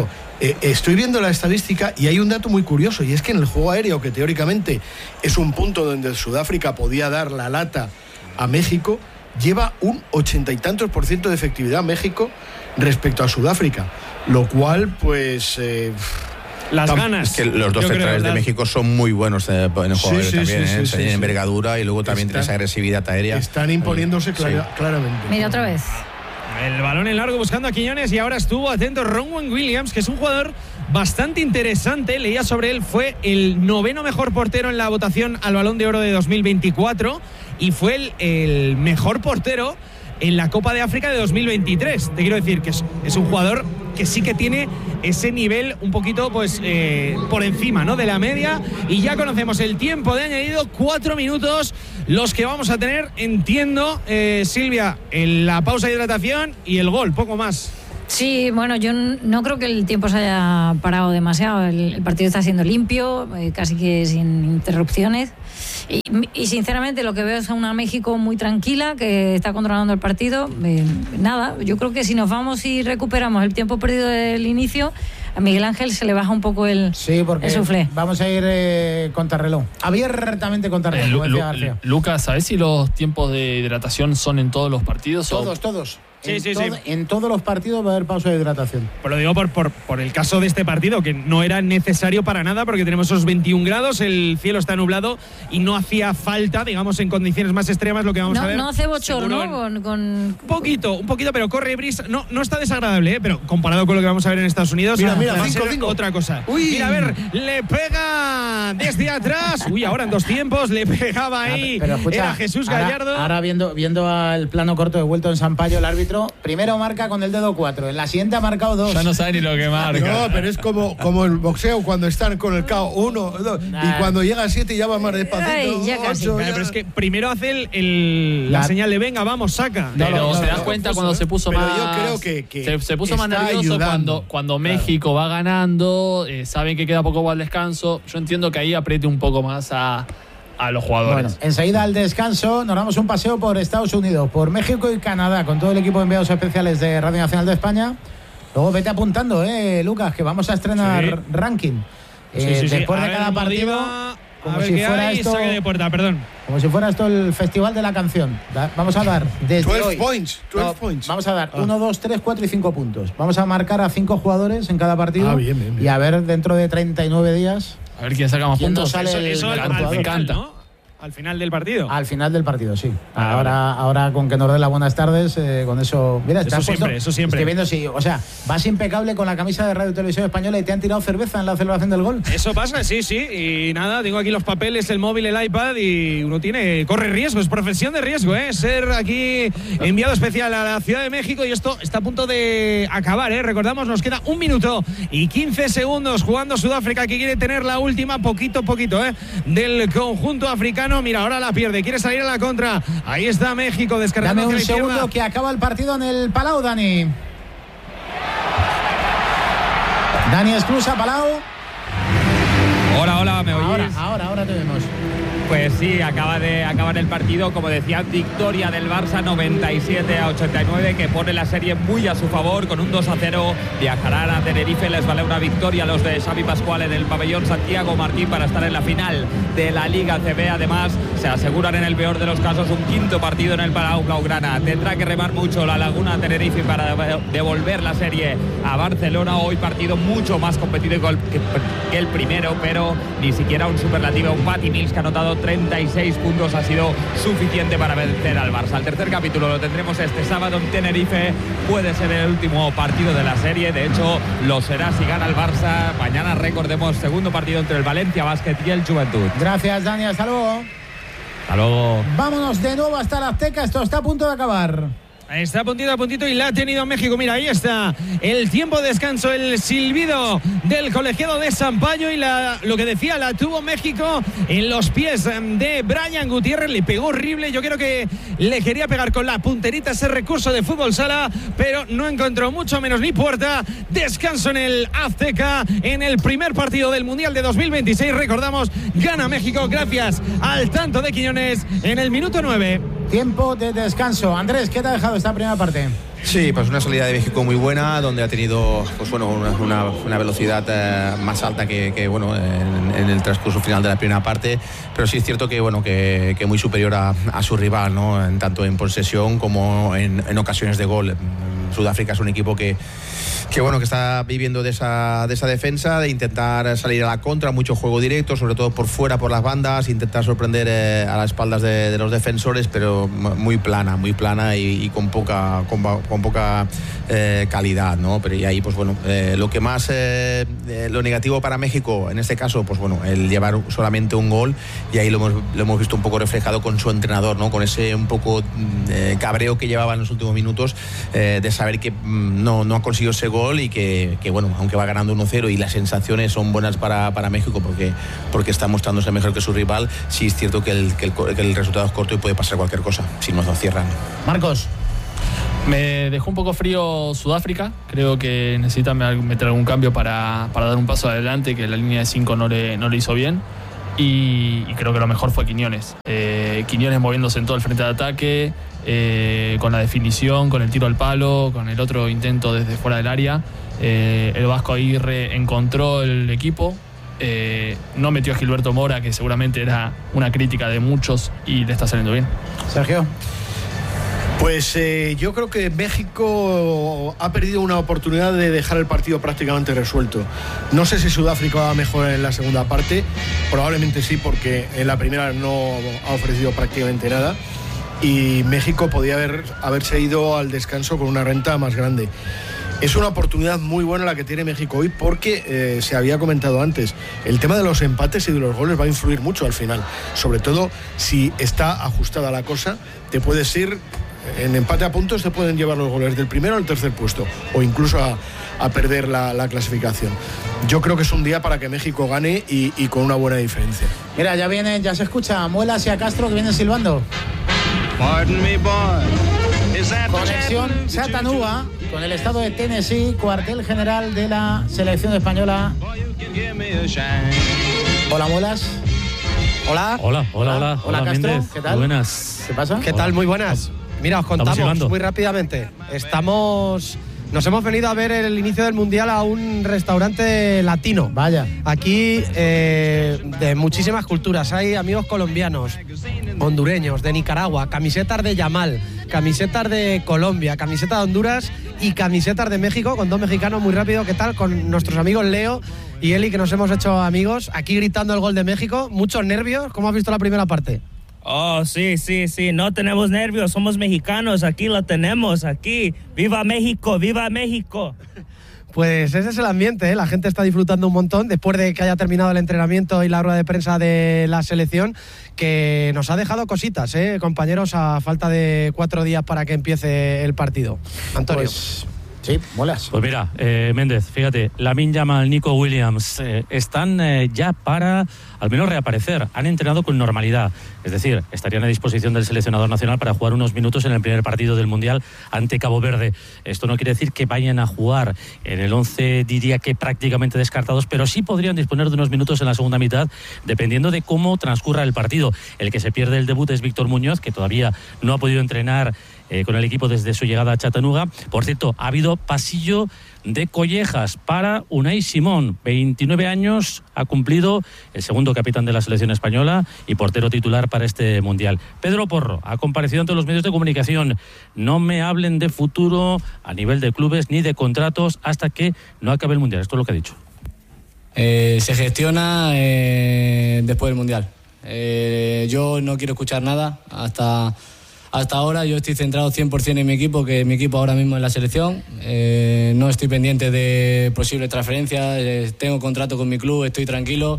Eh, estoy viendo la estadística y hay un dato muy curioso, y es que en el juego aéreo, que teóricamente es un punto donde Sudáfrica podía dar la lata a México, lleva un ochenta y tantos por ciento de efectividad México respecto a Sudáfrica, lo cual pues... Eh, Las Tam- ganas. Es que los dos Yo creo, centrales de ¿verdad? México son muy buenos en el juego Sí, aéreo sí, también, sí, ¿eh? sí, sí, en sí. envergadura y luego también Están- tiene esa agresividad aérea. están imponiéndose Sí. clara- claramente. Mira otra vez. El balón en largo buscando a Quiñones y ahora estuvo atento Ronwen Williams, que es un jugador bastante interesante. Leía sobre él, fue el noveno mejor portero en la votación al Balón de Oro de dos mil veinticuatro y fue el, el mejor portero en la Copa de África de dos mil veintitrés. Te quiero decir que es, es un jugador que sí que tiene ese nivel un poquito pues eh, por encima, ¿no?, de la media. Y ya conocemos el tiempo de añadido, cuatro minutos los que vamos a tener, entiendo, eh, Silvia, en la pausa de hidratación y el gol, poco más. Sí, bueno, yo n- no creo que el tiempo se haya parado demasiado. El, el partido está siendo limpio, eh, casi que sin interrupciones. Y, y sinceramente lo que veo es a una México muy tranquila, que está controlando el partido. Eh, nada, yo creo que si nos vamos y recuperamos el tiempo perdido del inicio, a Miguel Ángel se le baja un poco el, Sí, porque el suflé. vamos a ir eh, contrarreloj. Abiertamente Eh, contrarreloj, Lu- como decía Lu- García. Lucas, ¿sabés si los tiempos de hidratación son en todos los partidos? o- Todos, todos. Sí, en, sí, todo- sí. en todos los partidos va a haber pausa de hidratación. Pero lo digo por, por, por el caso de este partido, que no era necesario para nada, porque tenemos esos veintiún grados, el cielo está nublado y no hacía falta, digamos, en condiciones más extremas, lo que vamos a No, ver. no hace bochorno seguro en- con, con- Un poquito, un poquito, pero corre brisa. No, no está desagradable, ¿eh? Pero comparado con lo que vamos a ver en Estados Unidos, Mira, mira, va a cinco, ser cinco. otra cosa. Uy. Mira, a ver, le pega desde atrás. Uy, ahora en dos tiempos le pegaba ahí. Pero escucha, Era Jesús ahora- Gallardo. Ahora, viendo, viendo al plano corto de vuelto en Sampaio, el árbitro, primero marca con el dedo cuatro, en la siguiente ha marcado dos. Ya no sabe ni lo que marca. No, pero es como, como el boxeo cuando están con el K O uno, dos, y cuando llega a siete ya va más despacito. Ay, ya casi. ocho, Claro, ya. pero es que primero hace el, el- la, La- señal de venga, vamos, saca. Pero no, te no, das no, cuenta confuso, cuando ¿eh? se puso Pero más. yo creo que- que se, se puso más está nervioso ayudando. cuando, cuando Claro. México va ganando, eh, saben que queda poco para el descanso. Yo entiendo que ahí apriete un poco más a, a los jugadores. Bueno, enseguida al descanso nos damos un paseo por Estados Unidos, por México y Canadá, con todo el equipo de enviados especiales de Radio Nacional de España. Luego vete apuntando, eh, Lucas, que vamos a estrenar Sí. ranking. Sí, Eh, sí, sí. después A de ver, cada partido, Modiva, como a ver si qué fuera hay, esto- saque de puerta, perdón. como si fuera esto el festival de la canción. Da- Vamos a dar desde doce hoy. points, doce No, points. Vamos a dar Ah. uno, dos, tres, cuatro y cinco puntos. Vamos a marcar a cinco jugadores en cada partido. Ah, bien, bien, bien. Y a ver dentro de treinta y nueve días, A ver quién saca más ¿Quién nos puntos. sale Eso, el eso al, gran al jugador? Me final, encanta. ¿no? Al final del partido. al final del partido, sí. Ah, ahora, ahora con que nos den las buenas tardes, eh, con eso. Mira, te Eso has puesto- siempre, eso siempre. Estoy viendo si, o sea, vas impecable con la camisa de Radio y Televisión Española y te han tirado cerveza en la celebración del gol. Eso pasa, sí, sí. Y nada, tengo aquí los papeles, el móvil, el iPad y uno tiene, corre riesgo, es profesión de riesgo, ¿eh? Ser aquí enviado especial a la Ciudad de México y esto está a punto de acabar, ¿eh? Recordamos, nos queda un minuto y quince segundos jugando Sudáfrica, que quiere tener la última, poquito, poquito, ¿eh? Del conjunto africano. Mira, ahora la pierde, quiere salir a la contra. Ahí está México descargando Dame un hacia la segundo izquierda. que acaba el partido en el Palau, Dani. Dani Esclusa, Palau. Hola, hola, ¿me oís? Ahora, ahora, ahora te vemos. Pues sí, acaba de acabar el partido, como decía, victoria del Barça noventa y siete a ochenta y nueve, que pone la serie muy a su favor con un dos a cero. Viajarán a Tenerife, les vale una victoria a los de Xavi Pascual en el pabellón Santiago Martín para estar en la final de la Liga C B. Además, se aseguran en el peor de los casos un quinto partido en el Palau Blaugrana. Tendrá que remar mucho la Laguna Tenerife para devolver la serie a Barcelona. Hoy partido mucho más competitivo que el primero, pero ni siquiera un superlativo. Un Patty Mills que ha anotado treinta y seis puntos ha sido suficiente para vencer al Barça. El tercer capítulo lo tendremos este sábado en Tenerife. Puede ser el último partido de la serie. De hecho, lo será si gana el Barça. Mañana, recordemos, segundo partido entre el Valencia Basket y el Juventud. Gracias, Dani. Hasta luego. Hasta luego. Vámonos de nuevo hasta la Azteca. Esto está a punto de acabar. Está a puntito a puntito y la ha tenido México. Mira, ahí está el tiempo de descanso, el silbido del colegiado de Sampaio y la, lo que decía, la tuvo México en los pies de Brian Gutiérrez. Le pegó horrible. Yo creo que le quería pegar con la punterita ese recurso de fútbol sala, pero no encontró mucho menos ni puerta. Descanso en el Azteca en el primer partido del Mundial de dos mil veintiséis. Recordamos, gana México gracias al tanto de Quiñones en el minuto nueve. Tiempo de descanso. Andrés, ¿qué te ha dejado esta primera parte? Sí, pues una salida de México muy buena, donde ha tenido pues bueno una, una, una velocidad eh, más alta que, que bueno en, en el transcurso final de la primera parte, pero sí es cierto que bueno que, que muy superior a, a su rival, ¿no? En, tanto en posesión como en, en ocasiones de gol. Sudáfrica es un equipo que que bueno que está viviendo de esa de esa defensa, de intentar salir a la contra, mucho juego directo, sobre todo por fuera, por las bandas, intentar sorprender eh, a las espaldas de, de los defensores, pero muy plana, muy plana y, y con poca con, con poca eh, calidad, ¿no? Pero y ahí pues bueno eh, lo que más eh, eh, lo negativo para México en este caso pues bueno el llevar solamente un gol, y ahí lo hemos, lo hemos visto un poco reflejado con su entrenador, ¿no? Con ese un poco eh, cabreo que llevaba en los últimos minutos eh, de saber que mm, no, no ha conseguido ese gol y que, que bueno, aunque va ganando uno cero y las sensaciones son buenas para, para México porque, porque está mostrándose mejor que su rival, sí es cierto que el, que, el, que el resultado es corto y puede pasar cualquier cosa si no lo cierran. Marcos. Me dejó un poco frío Sudáfrica, creo que necesita meter algún cambio para, para dar un paso adelante, que la línea de cinco no le, no le hizo bien. Y, y creo que lo mejor fue Quiñones. Eh, Quiñones moviéndose en todo el frente de ataque, eh, con la definición, con el tiro al palo, con el otro intento desde fuera del área. Eh, el Vasco Aguirre encontró el equipo, eh, no metió a Gilberto Mora, que seguramente era una crítica de muchos, y le está saliendo bien. Sergio. Pues eh, yo creo que México ha perdido una oportunidad de dejar el partido prácticamente resuelto. No sé si Sudáfrica va mejor en la segunda parte, probablemente sí, porque en la primera no ha ofrecido prácticamente nada, y México podía haber, haberse ido al descanso con una renta más grande. Es una oportunidad muy buena la que tiene México hoy, porque eh, se había comentado antes, el tema de los empates y de los goles va a influir mucho al final, sobre todo si está ajustada la cosa. Te puedes ir en empate a puntos, te pueden llevar los goles del primero al tercer puesto o incluso a, a perder la, la clasificación. Yo creo que es un día para que México gane y, y con una buena diferencia. Mira, ya viene, ya se escucha a Muelas y a Castro que vienen silbando. Conexión Chattanooga con el estado de Tennessee, cuartel general de la selección española. Hola, Muelas. Hola. Hola, hola, hola. Hola, hola Castro. Méndez. ¿Qué tal? Buenas. ¿Qué pasa? ¿Qué tal? Muy buenas. Mira, os contamos muy rápidamente. Estamos... Nos hemos venido a ver el inicio del Mundial a un restaurante latino. Vaya. Aquí, eh, de muchísimas culturas. Hay amigos colombianos, hondureños, de Nicaragua, camisetas de Yamal, camisetas de Colombia, camisetas de Honduras y camisetas de México, con dos mexicanos. Muy rápido, ¿qué tal? Con nuestros amigos Leo y Eli, que nos hemos hecho amigos. Aquí gritando el gol de México. Muchos nervios. ¿Cómo has visto la primera parte? Oh, sí, sí, sí, no tenemos nervios, somos mexicanos, aquí lo tenemos, aquí. ¡Viva México, viva México! Pues ese es el ambiente, ¿eh? La gente está disfrutando un montón después de que haya terminado el entrenamiento y la rueda de prensa de la selección, que nos ha dejado cositas, ¿eh? Compañeros, a falta de cuatro días para que empiece el partido. Antonio. Pues... Sí, molas. Pues mira, eh, Méndez, fíjate, Lamine Yamal, Nico Williams eh, están eh, ya para al menos reaparecer. Han entrenado con normalidad, es decir, estarían a disposición del seleccionador nacional para jugar unos minutos en el primer partido del Mundial ante Cabo Verde. Esto no quiere decir que vayan a jugar en el once, diría que prácticamente descartados, pero sí podrían disponer de unos minutos en la segunda mitad, dependiendo de cómo transcurra el partido. El que se pierde el debut es Víctor Muñoz, que todavía no ha podido entrenar Eh, con el equipo desde su llegada a Chattanooga. Por cierto, ha habido pasillo de collejas para Unai Simón, veintinueve años, ha cumplido, el segundo capitán de la selección española y portero titular para este Mundial. Pedro Porro ha comparecido ante los medios de comunicación. No me hablen de futuro a nivel de clubes ni de contratos hasta que no acabe el Mundial. Esto es lo que ha dicho. Eh, se gestiona eh, después del Mundial. Eh, yo no quiero escuchar nada hasta... Hasta ahora yo estoy centrado cien por ciento en mi equipo, que mi equipo ahora mismo es la selección. Eh, no estoy pendiente de posibles transferencias, eh, tengo contrato con mi club, estoy tranquilo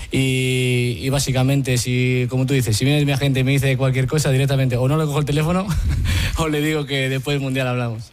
y, y básicamente, si, como tú dices, si viene mi agente y me dice cualquier cosa directamente, o no le cojo el teléfono o le digo que después del Mundial hablamos.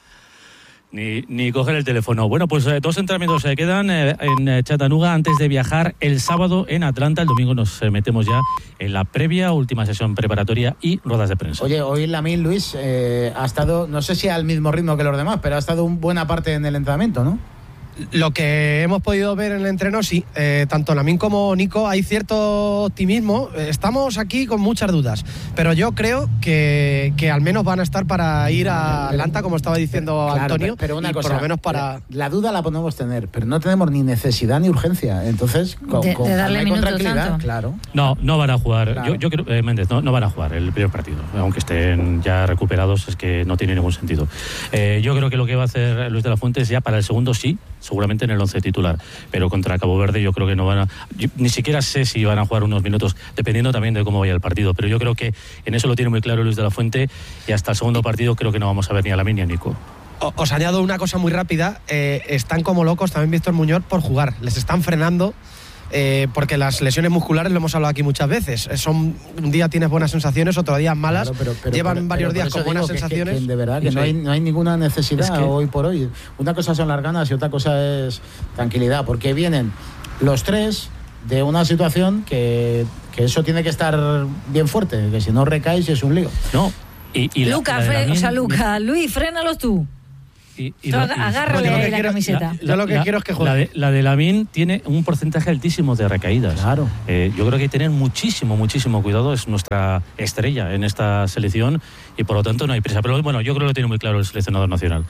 Ni, ni coger el teléfono. Bueno, pues eh, dos entrenamientos se quedan eh, en eh, Chattanooga antes de viajar el sábado en Atlanta. El domingo nos eh, metemos ya en la previa, última sesión preparatoria y ruedas de prensa. Oye, hoy Lamine, Luis, eh, ha estado, no sé si al mismo ritmo que los demás, pero ha estado una buena parte en el entrenamiento, ¿no? Lo que hemos podido ver en el entreno, sí, eh, tanto Lamine como Nico, hay cierto optimismo. Estamos aquí con muchas dudas, pero yo creo que, que al menos van a estar para ir a Atlanta, como estaba diciendo Claro, Antonio, pero una y cosa, por lo menos para... La duda la podemos tener, pero no tenemos ni necesidad ni urgencia. Entonces, con, De- con de darle calma y con minutos tranquilidad, tanto. claro. No, no van a jugar. Claro. Yo, yo creo, eh, Méndez, no, no van a jugar el primer partido. Aunque estén ya recuperados, es que no tiene ningún sentido. Eh, yo creo que lo que va a hacer Luis de la Fuente es ya para el segundo sí, seguramente en el once titular. Pero contra Cabo Verde yo creo que no van a... yo ni siquiera sé si van a jugar unos minutos, dependiendo también de cómo vaya el partido. Pero yo creo que en eso lo tiene muy claro Luis de la Fuente, y hasta el segundo partido creo que no vamos a ver ni a Lamine ni a Nico. O- Os añado una cosa muy rápida. Eh, están como locos también Víctor Muñoz por jugar. Les están frenando. Eh, porque las lesiones musculares, lo hemos hablado aquí muchas veces, eh, son un día tienes buenas sensaciones, otro día malas. Claro, pero- pero llevan por- varios pero por días eso con buenas digo que- que- sensaciones. que de verdad que Sí. no, hay, no hay ninguna necesidad Es que- hoy por hoy. Una cosa son las ganas y otra cosa es tranquilidad, porque vienen los tres de una situación que, que eso tiene que estar bien fuerte, que si no recaes es un lío. No. Y, y la- Luca, la de fre- Lamine- o sea, Luca, Luis, frénalos tú. Y, y Tú la- aga- y- agárrale yo lo que ahí la quiero- camiseta. la- la- La de, la de Lamine tiene un porcentaje altísimo de recaídas. Claro. Eh, yo creo que hay que tener muchísimo, muchísimo cuidado. Es nuestra estrella en esta selección y por lo tanto no hay prisa. Pero bueno, yo creo que lo tiene muy claro el seleccionador nacional.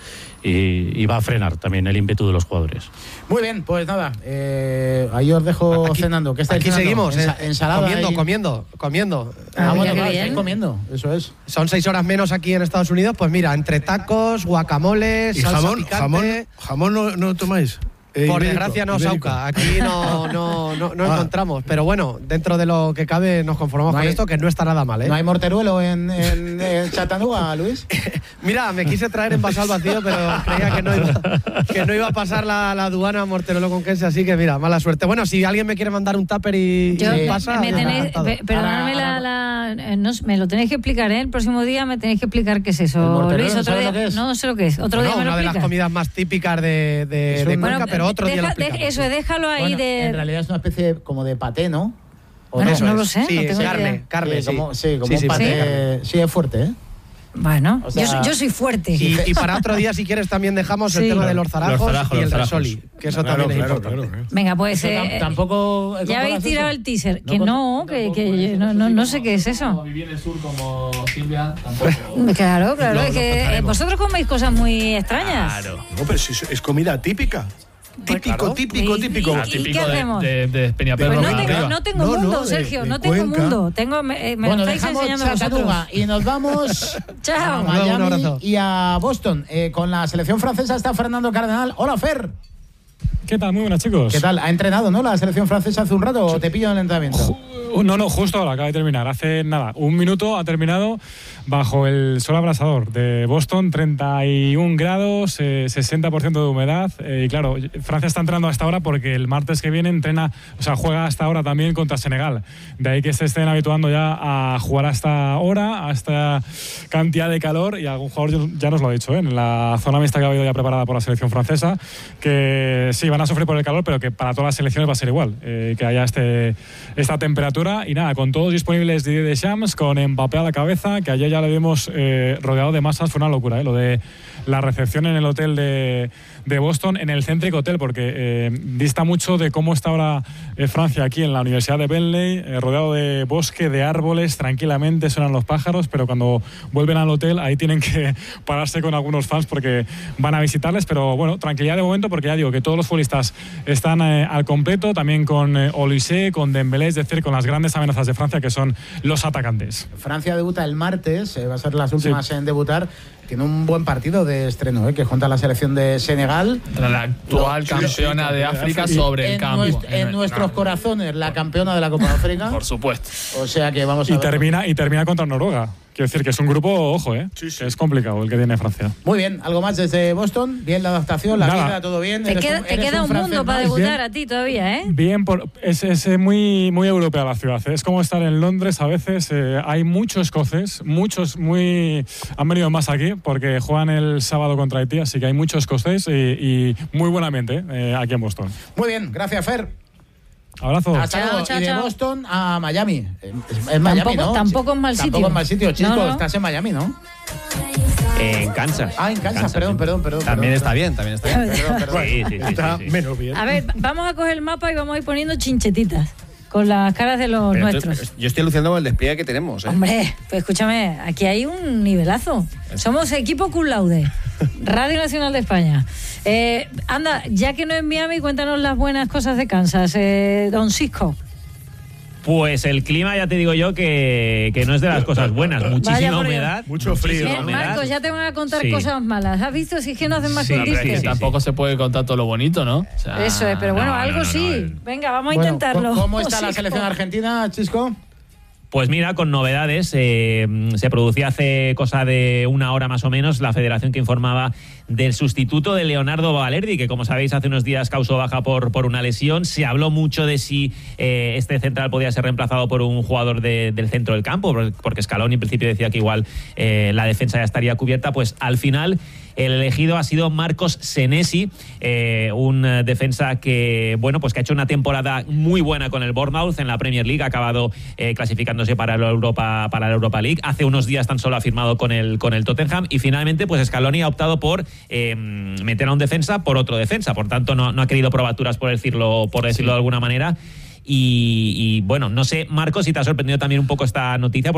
Y, y va a frenar también el ímpetu de los jugadores. Muy bien, pues nada, eh, ahí os dejo cenando. ¿Qué estáis Aquí cenando? seguimos, Ensa- eh, ensalada comiendo, y- comiendo, comiendo. Ah, Eh, bueno, claro, estáis comiendo, eso es. Son seis horas menos aquí en Estados Unidos, pues mira, entre tacos, guacamoles, ¿Y salsa jamón? picante. ¿Jamón, jamón no, no tomáis? Eh, Por ibérico, desgracia no, ibérico. Sauca, aquí no, no, no, no Ah. encontramos. Pero bueno, dentro de lo que cabe nos conformamos No con hay- esto, que no está nada mal, ¿eh? ¿No hay morteruelo en, en, en Chattanooga, Luis? Mira, me quise traer envasado al vacío, pero creía que no iba, que no iba a pasar la, la aduana Morterolo con queso, así que mira, mala suerte. Bueno, si alguien me quiere mandar un tupper y, Yo, y me- pasa, me yo tenéis, encantado. pe- perdonadme la, la- eh, no sé, me lo tenéis que explicar, ¿eh? El próximo día me tenéis que explicar qué es ¿El eso. mortadelo? Luis, otro ¿Sabes día, lo que es? no sé lo que es. Otro Bueno, día me lo una de las explicas. comidas más típicas de, de, Es de un- Cuenca, Bueno, pero otro día lo Deja- explicamos. de- eso, déjalo ahí Bueno, de... En realidad es una especie de- como de paté, ¿no? ¿O Bueno, Eso no es. lo sé, Sí, no tengo carne, idea. carne, Sí, sí. como, sí, como Sí, un sí, paté. Sí, es fuerte, ¿eh? Bueno, O sea- yo, soy- yo soy fuerte. Y, y para otro día, si quieres, también dejamos el Sí. tema de los zarajos Los zarajos, y el los zarajos. resoli, que eso Claro, también es claro, importante. claro. Venga, pues... Eso eh, tam- tampoco. ya habéis ¿controlas tirado eso? el teaser. No Que con- no, que, que no, no, no sé qué es eso. Vivir en el sur como Silvia, tampoco. Claro, claro, Lo- es lo que eh, traemos. vosotros coméis cosas muy extrañas. No, pero si es, es comida típica. Típico, claro. típico, ¿Y- típico. y- Ah, típico qué de, hacemos? de, de Peñaperro. Pues no, Pero tengo, arriba. no tengo No, no, mundo, de- Sergio, de no tengo Cuenca. mundo. Tengo, me, eh, me Bueno, lo estáis dejamos enseñando Chattanooga vosotros. y nos vamos Chao. a Un abrazo, un Miami abrazo. y a Boston. Eh, con la selección francesa está Fernando Cardenal. Hola, Fer. ¿Qué tal? Muy buenas, chicos. ¿Qué tal? ¿Ha entrenado, no, la selección francesa hace un rato o te pillo en el entrenamiento? Uh, No, no, justo ahora, acaba de terminar. Hace nada, un minuto ha terminado bajo el sol abrasador de Boston, treinta y un grados, eh, sesenta por ciento de humedad. Eh, y claro, Francia está entrenando hasta ahora porque el martes que viene entrena, o sea, juega hasta ahora también contra Senegal. De ahí que se estén habituando ya a jugar hasta ahora, a esta cantidad de calor. Y algún jugador ya nos lo ha dicho, ¿eh? En la zona mixta que ha habido ya preparada por la selección francesa, que sí, van a sufrir por el calor, pero que para todas las selecciones va a ser igual, eh, que haya este, esta temperatura. Y nada, con todos disponibles Didier Deschamps, con Mbappé a la cabeza, que ayer ya le vimos eh, rodeado de masas, fue una locura, ¿eh? Lo de la recepción en el hotel de, de Boston, en el Centric Hotel, porque eh, dista mucho de cómo está ahora eh, Francia aquí en la Universidad de Bentley, eh, rodeado de bosque, de árboles, tranquilamente suenan los pájaros, pero cuando vuelven al hotel ahí tienen que pararse con algunos fans porque van a visitarles, pero bueno, tranquilidad de momento porque ya digo que todos los futbolistas están eh, al completo, también con eh, Olise, con Dembélé, es decir, con las grandes amenazas de Francia que son los atacantes. Francia debuta el martes, eh, va a ser las últimas Sí. en debutar. Tiene un buen partido de estreno, eh, que junta la selección de Senegal. Contra la actual Sí, campeona sí, de África sobre el en campo. nuest- en nuestros corazones, la campeona de la Copa de África. Por supuesto. O sea que vamos a Y ver. termina, y termina contra Noruega. Quiero decir que es un grupo, ojo, ¿eh? Que es complicado el que tiene Francia. Muy bien, algo más desde Boston. Bien la adaptación, la Nada. vida, todo bien. Te Eres queda, un- te eres queda un francés mundo para más. debutar a ti todavía, ¿eh? Bien, por, es, es eh, muy, muy europea la ciudad. ¿eh? Es como estar en Londres a veces. eh, hay muchos escoceses, muchos muy. Han venido más aquí porque juegan el sábado contra Haití, así que hay muchos escoceses y, y muy buenamente eh, aquí en Boston. Muy bien, gracias, Fer. Abrazo. Hasta Chao, luego. chao, y de chao. Boston a Miami. Es, es Miami, Tampoco- ¿no? tampoco es mal sitio. Tampoco es mal sitio, Chisco. No, no. Estás en Miami, ¿no? en Kansas. Ah, en Kansas, perdón, perdón, perdón. También perdón, está bien, también está bien. Perdón, perdón. Sí, sí, sí, Está sí, sí. menos bien. A ver, vamos a coger el mapa y vamos a ir poniendo chinchetitas con las caras de los Pero nuestros. esto- yo estoy alucinando con el despliegue que tenemos. ¿eh? Hombre, pues escúchame, aquí hay un nivelazo. Somos equipo cum laude, Radio Nacional de España. Eh, anda, ya que no es Miami, cuéntanos las buenas cosas de Kansas, eh, don Cisco. Pues el clima, ya te digo yo, que, que no es de las cosas buenas. Muchísima por Dios. humedad. Mucho frío. muchísima Eh, humedad. Marcos, ya te van a contar Sí. cosas malas. ¿Has visto? Si es que no hacen más Sí, que sí, hundirte. sí, Tampoco se puede contar todo lo bonito, ¿no? O sea, Eso es, pero bueno, no, no, algo no, sí. no. Venga, vamos a Bueno, intentarlo. ¿Cómo está la Cisco. selección argentina, Chisco? Pues mira, con novedades, eh, se producía hace cosa de una hora más o menos la federación que informaba del sustituto de Leonardo Balerdi, que como sabéis hace unos días causó baja por, por una lesión. Se habló mucho de si eh, este central podía ser reemplazado por un jugador de, del centro del campo, porque Scaloni en principio decía que igual eh, la defensa ya estaría cubierta. Pues al final el elegido ha sido Marcos Senesi, eh, un eh, defensa que, bueno, pues que ha hecho una temporada muy buena con el Bournemouth en la Premier League, ha acabado eh, clasificándose para la Europa, para la Europa League. Hace unos días tan solo ha firmado con el, con el Tottenham y finalmente pues Scaloni ha optado por eh, meter a un defensa por otro defensa. Por tanto, no, no ha querido probaturas, por decirlo, por decirlo sí. de alguna manera. Y, y bueno, no sé, Marcos, si te ha sorprendido también un poco esta noticia.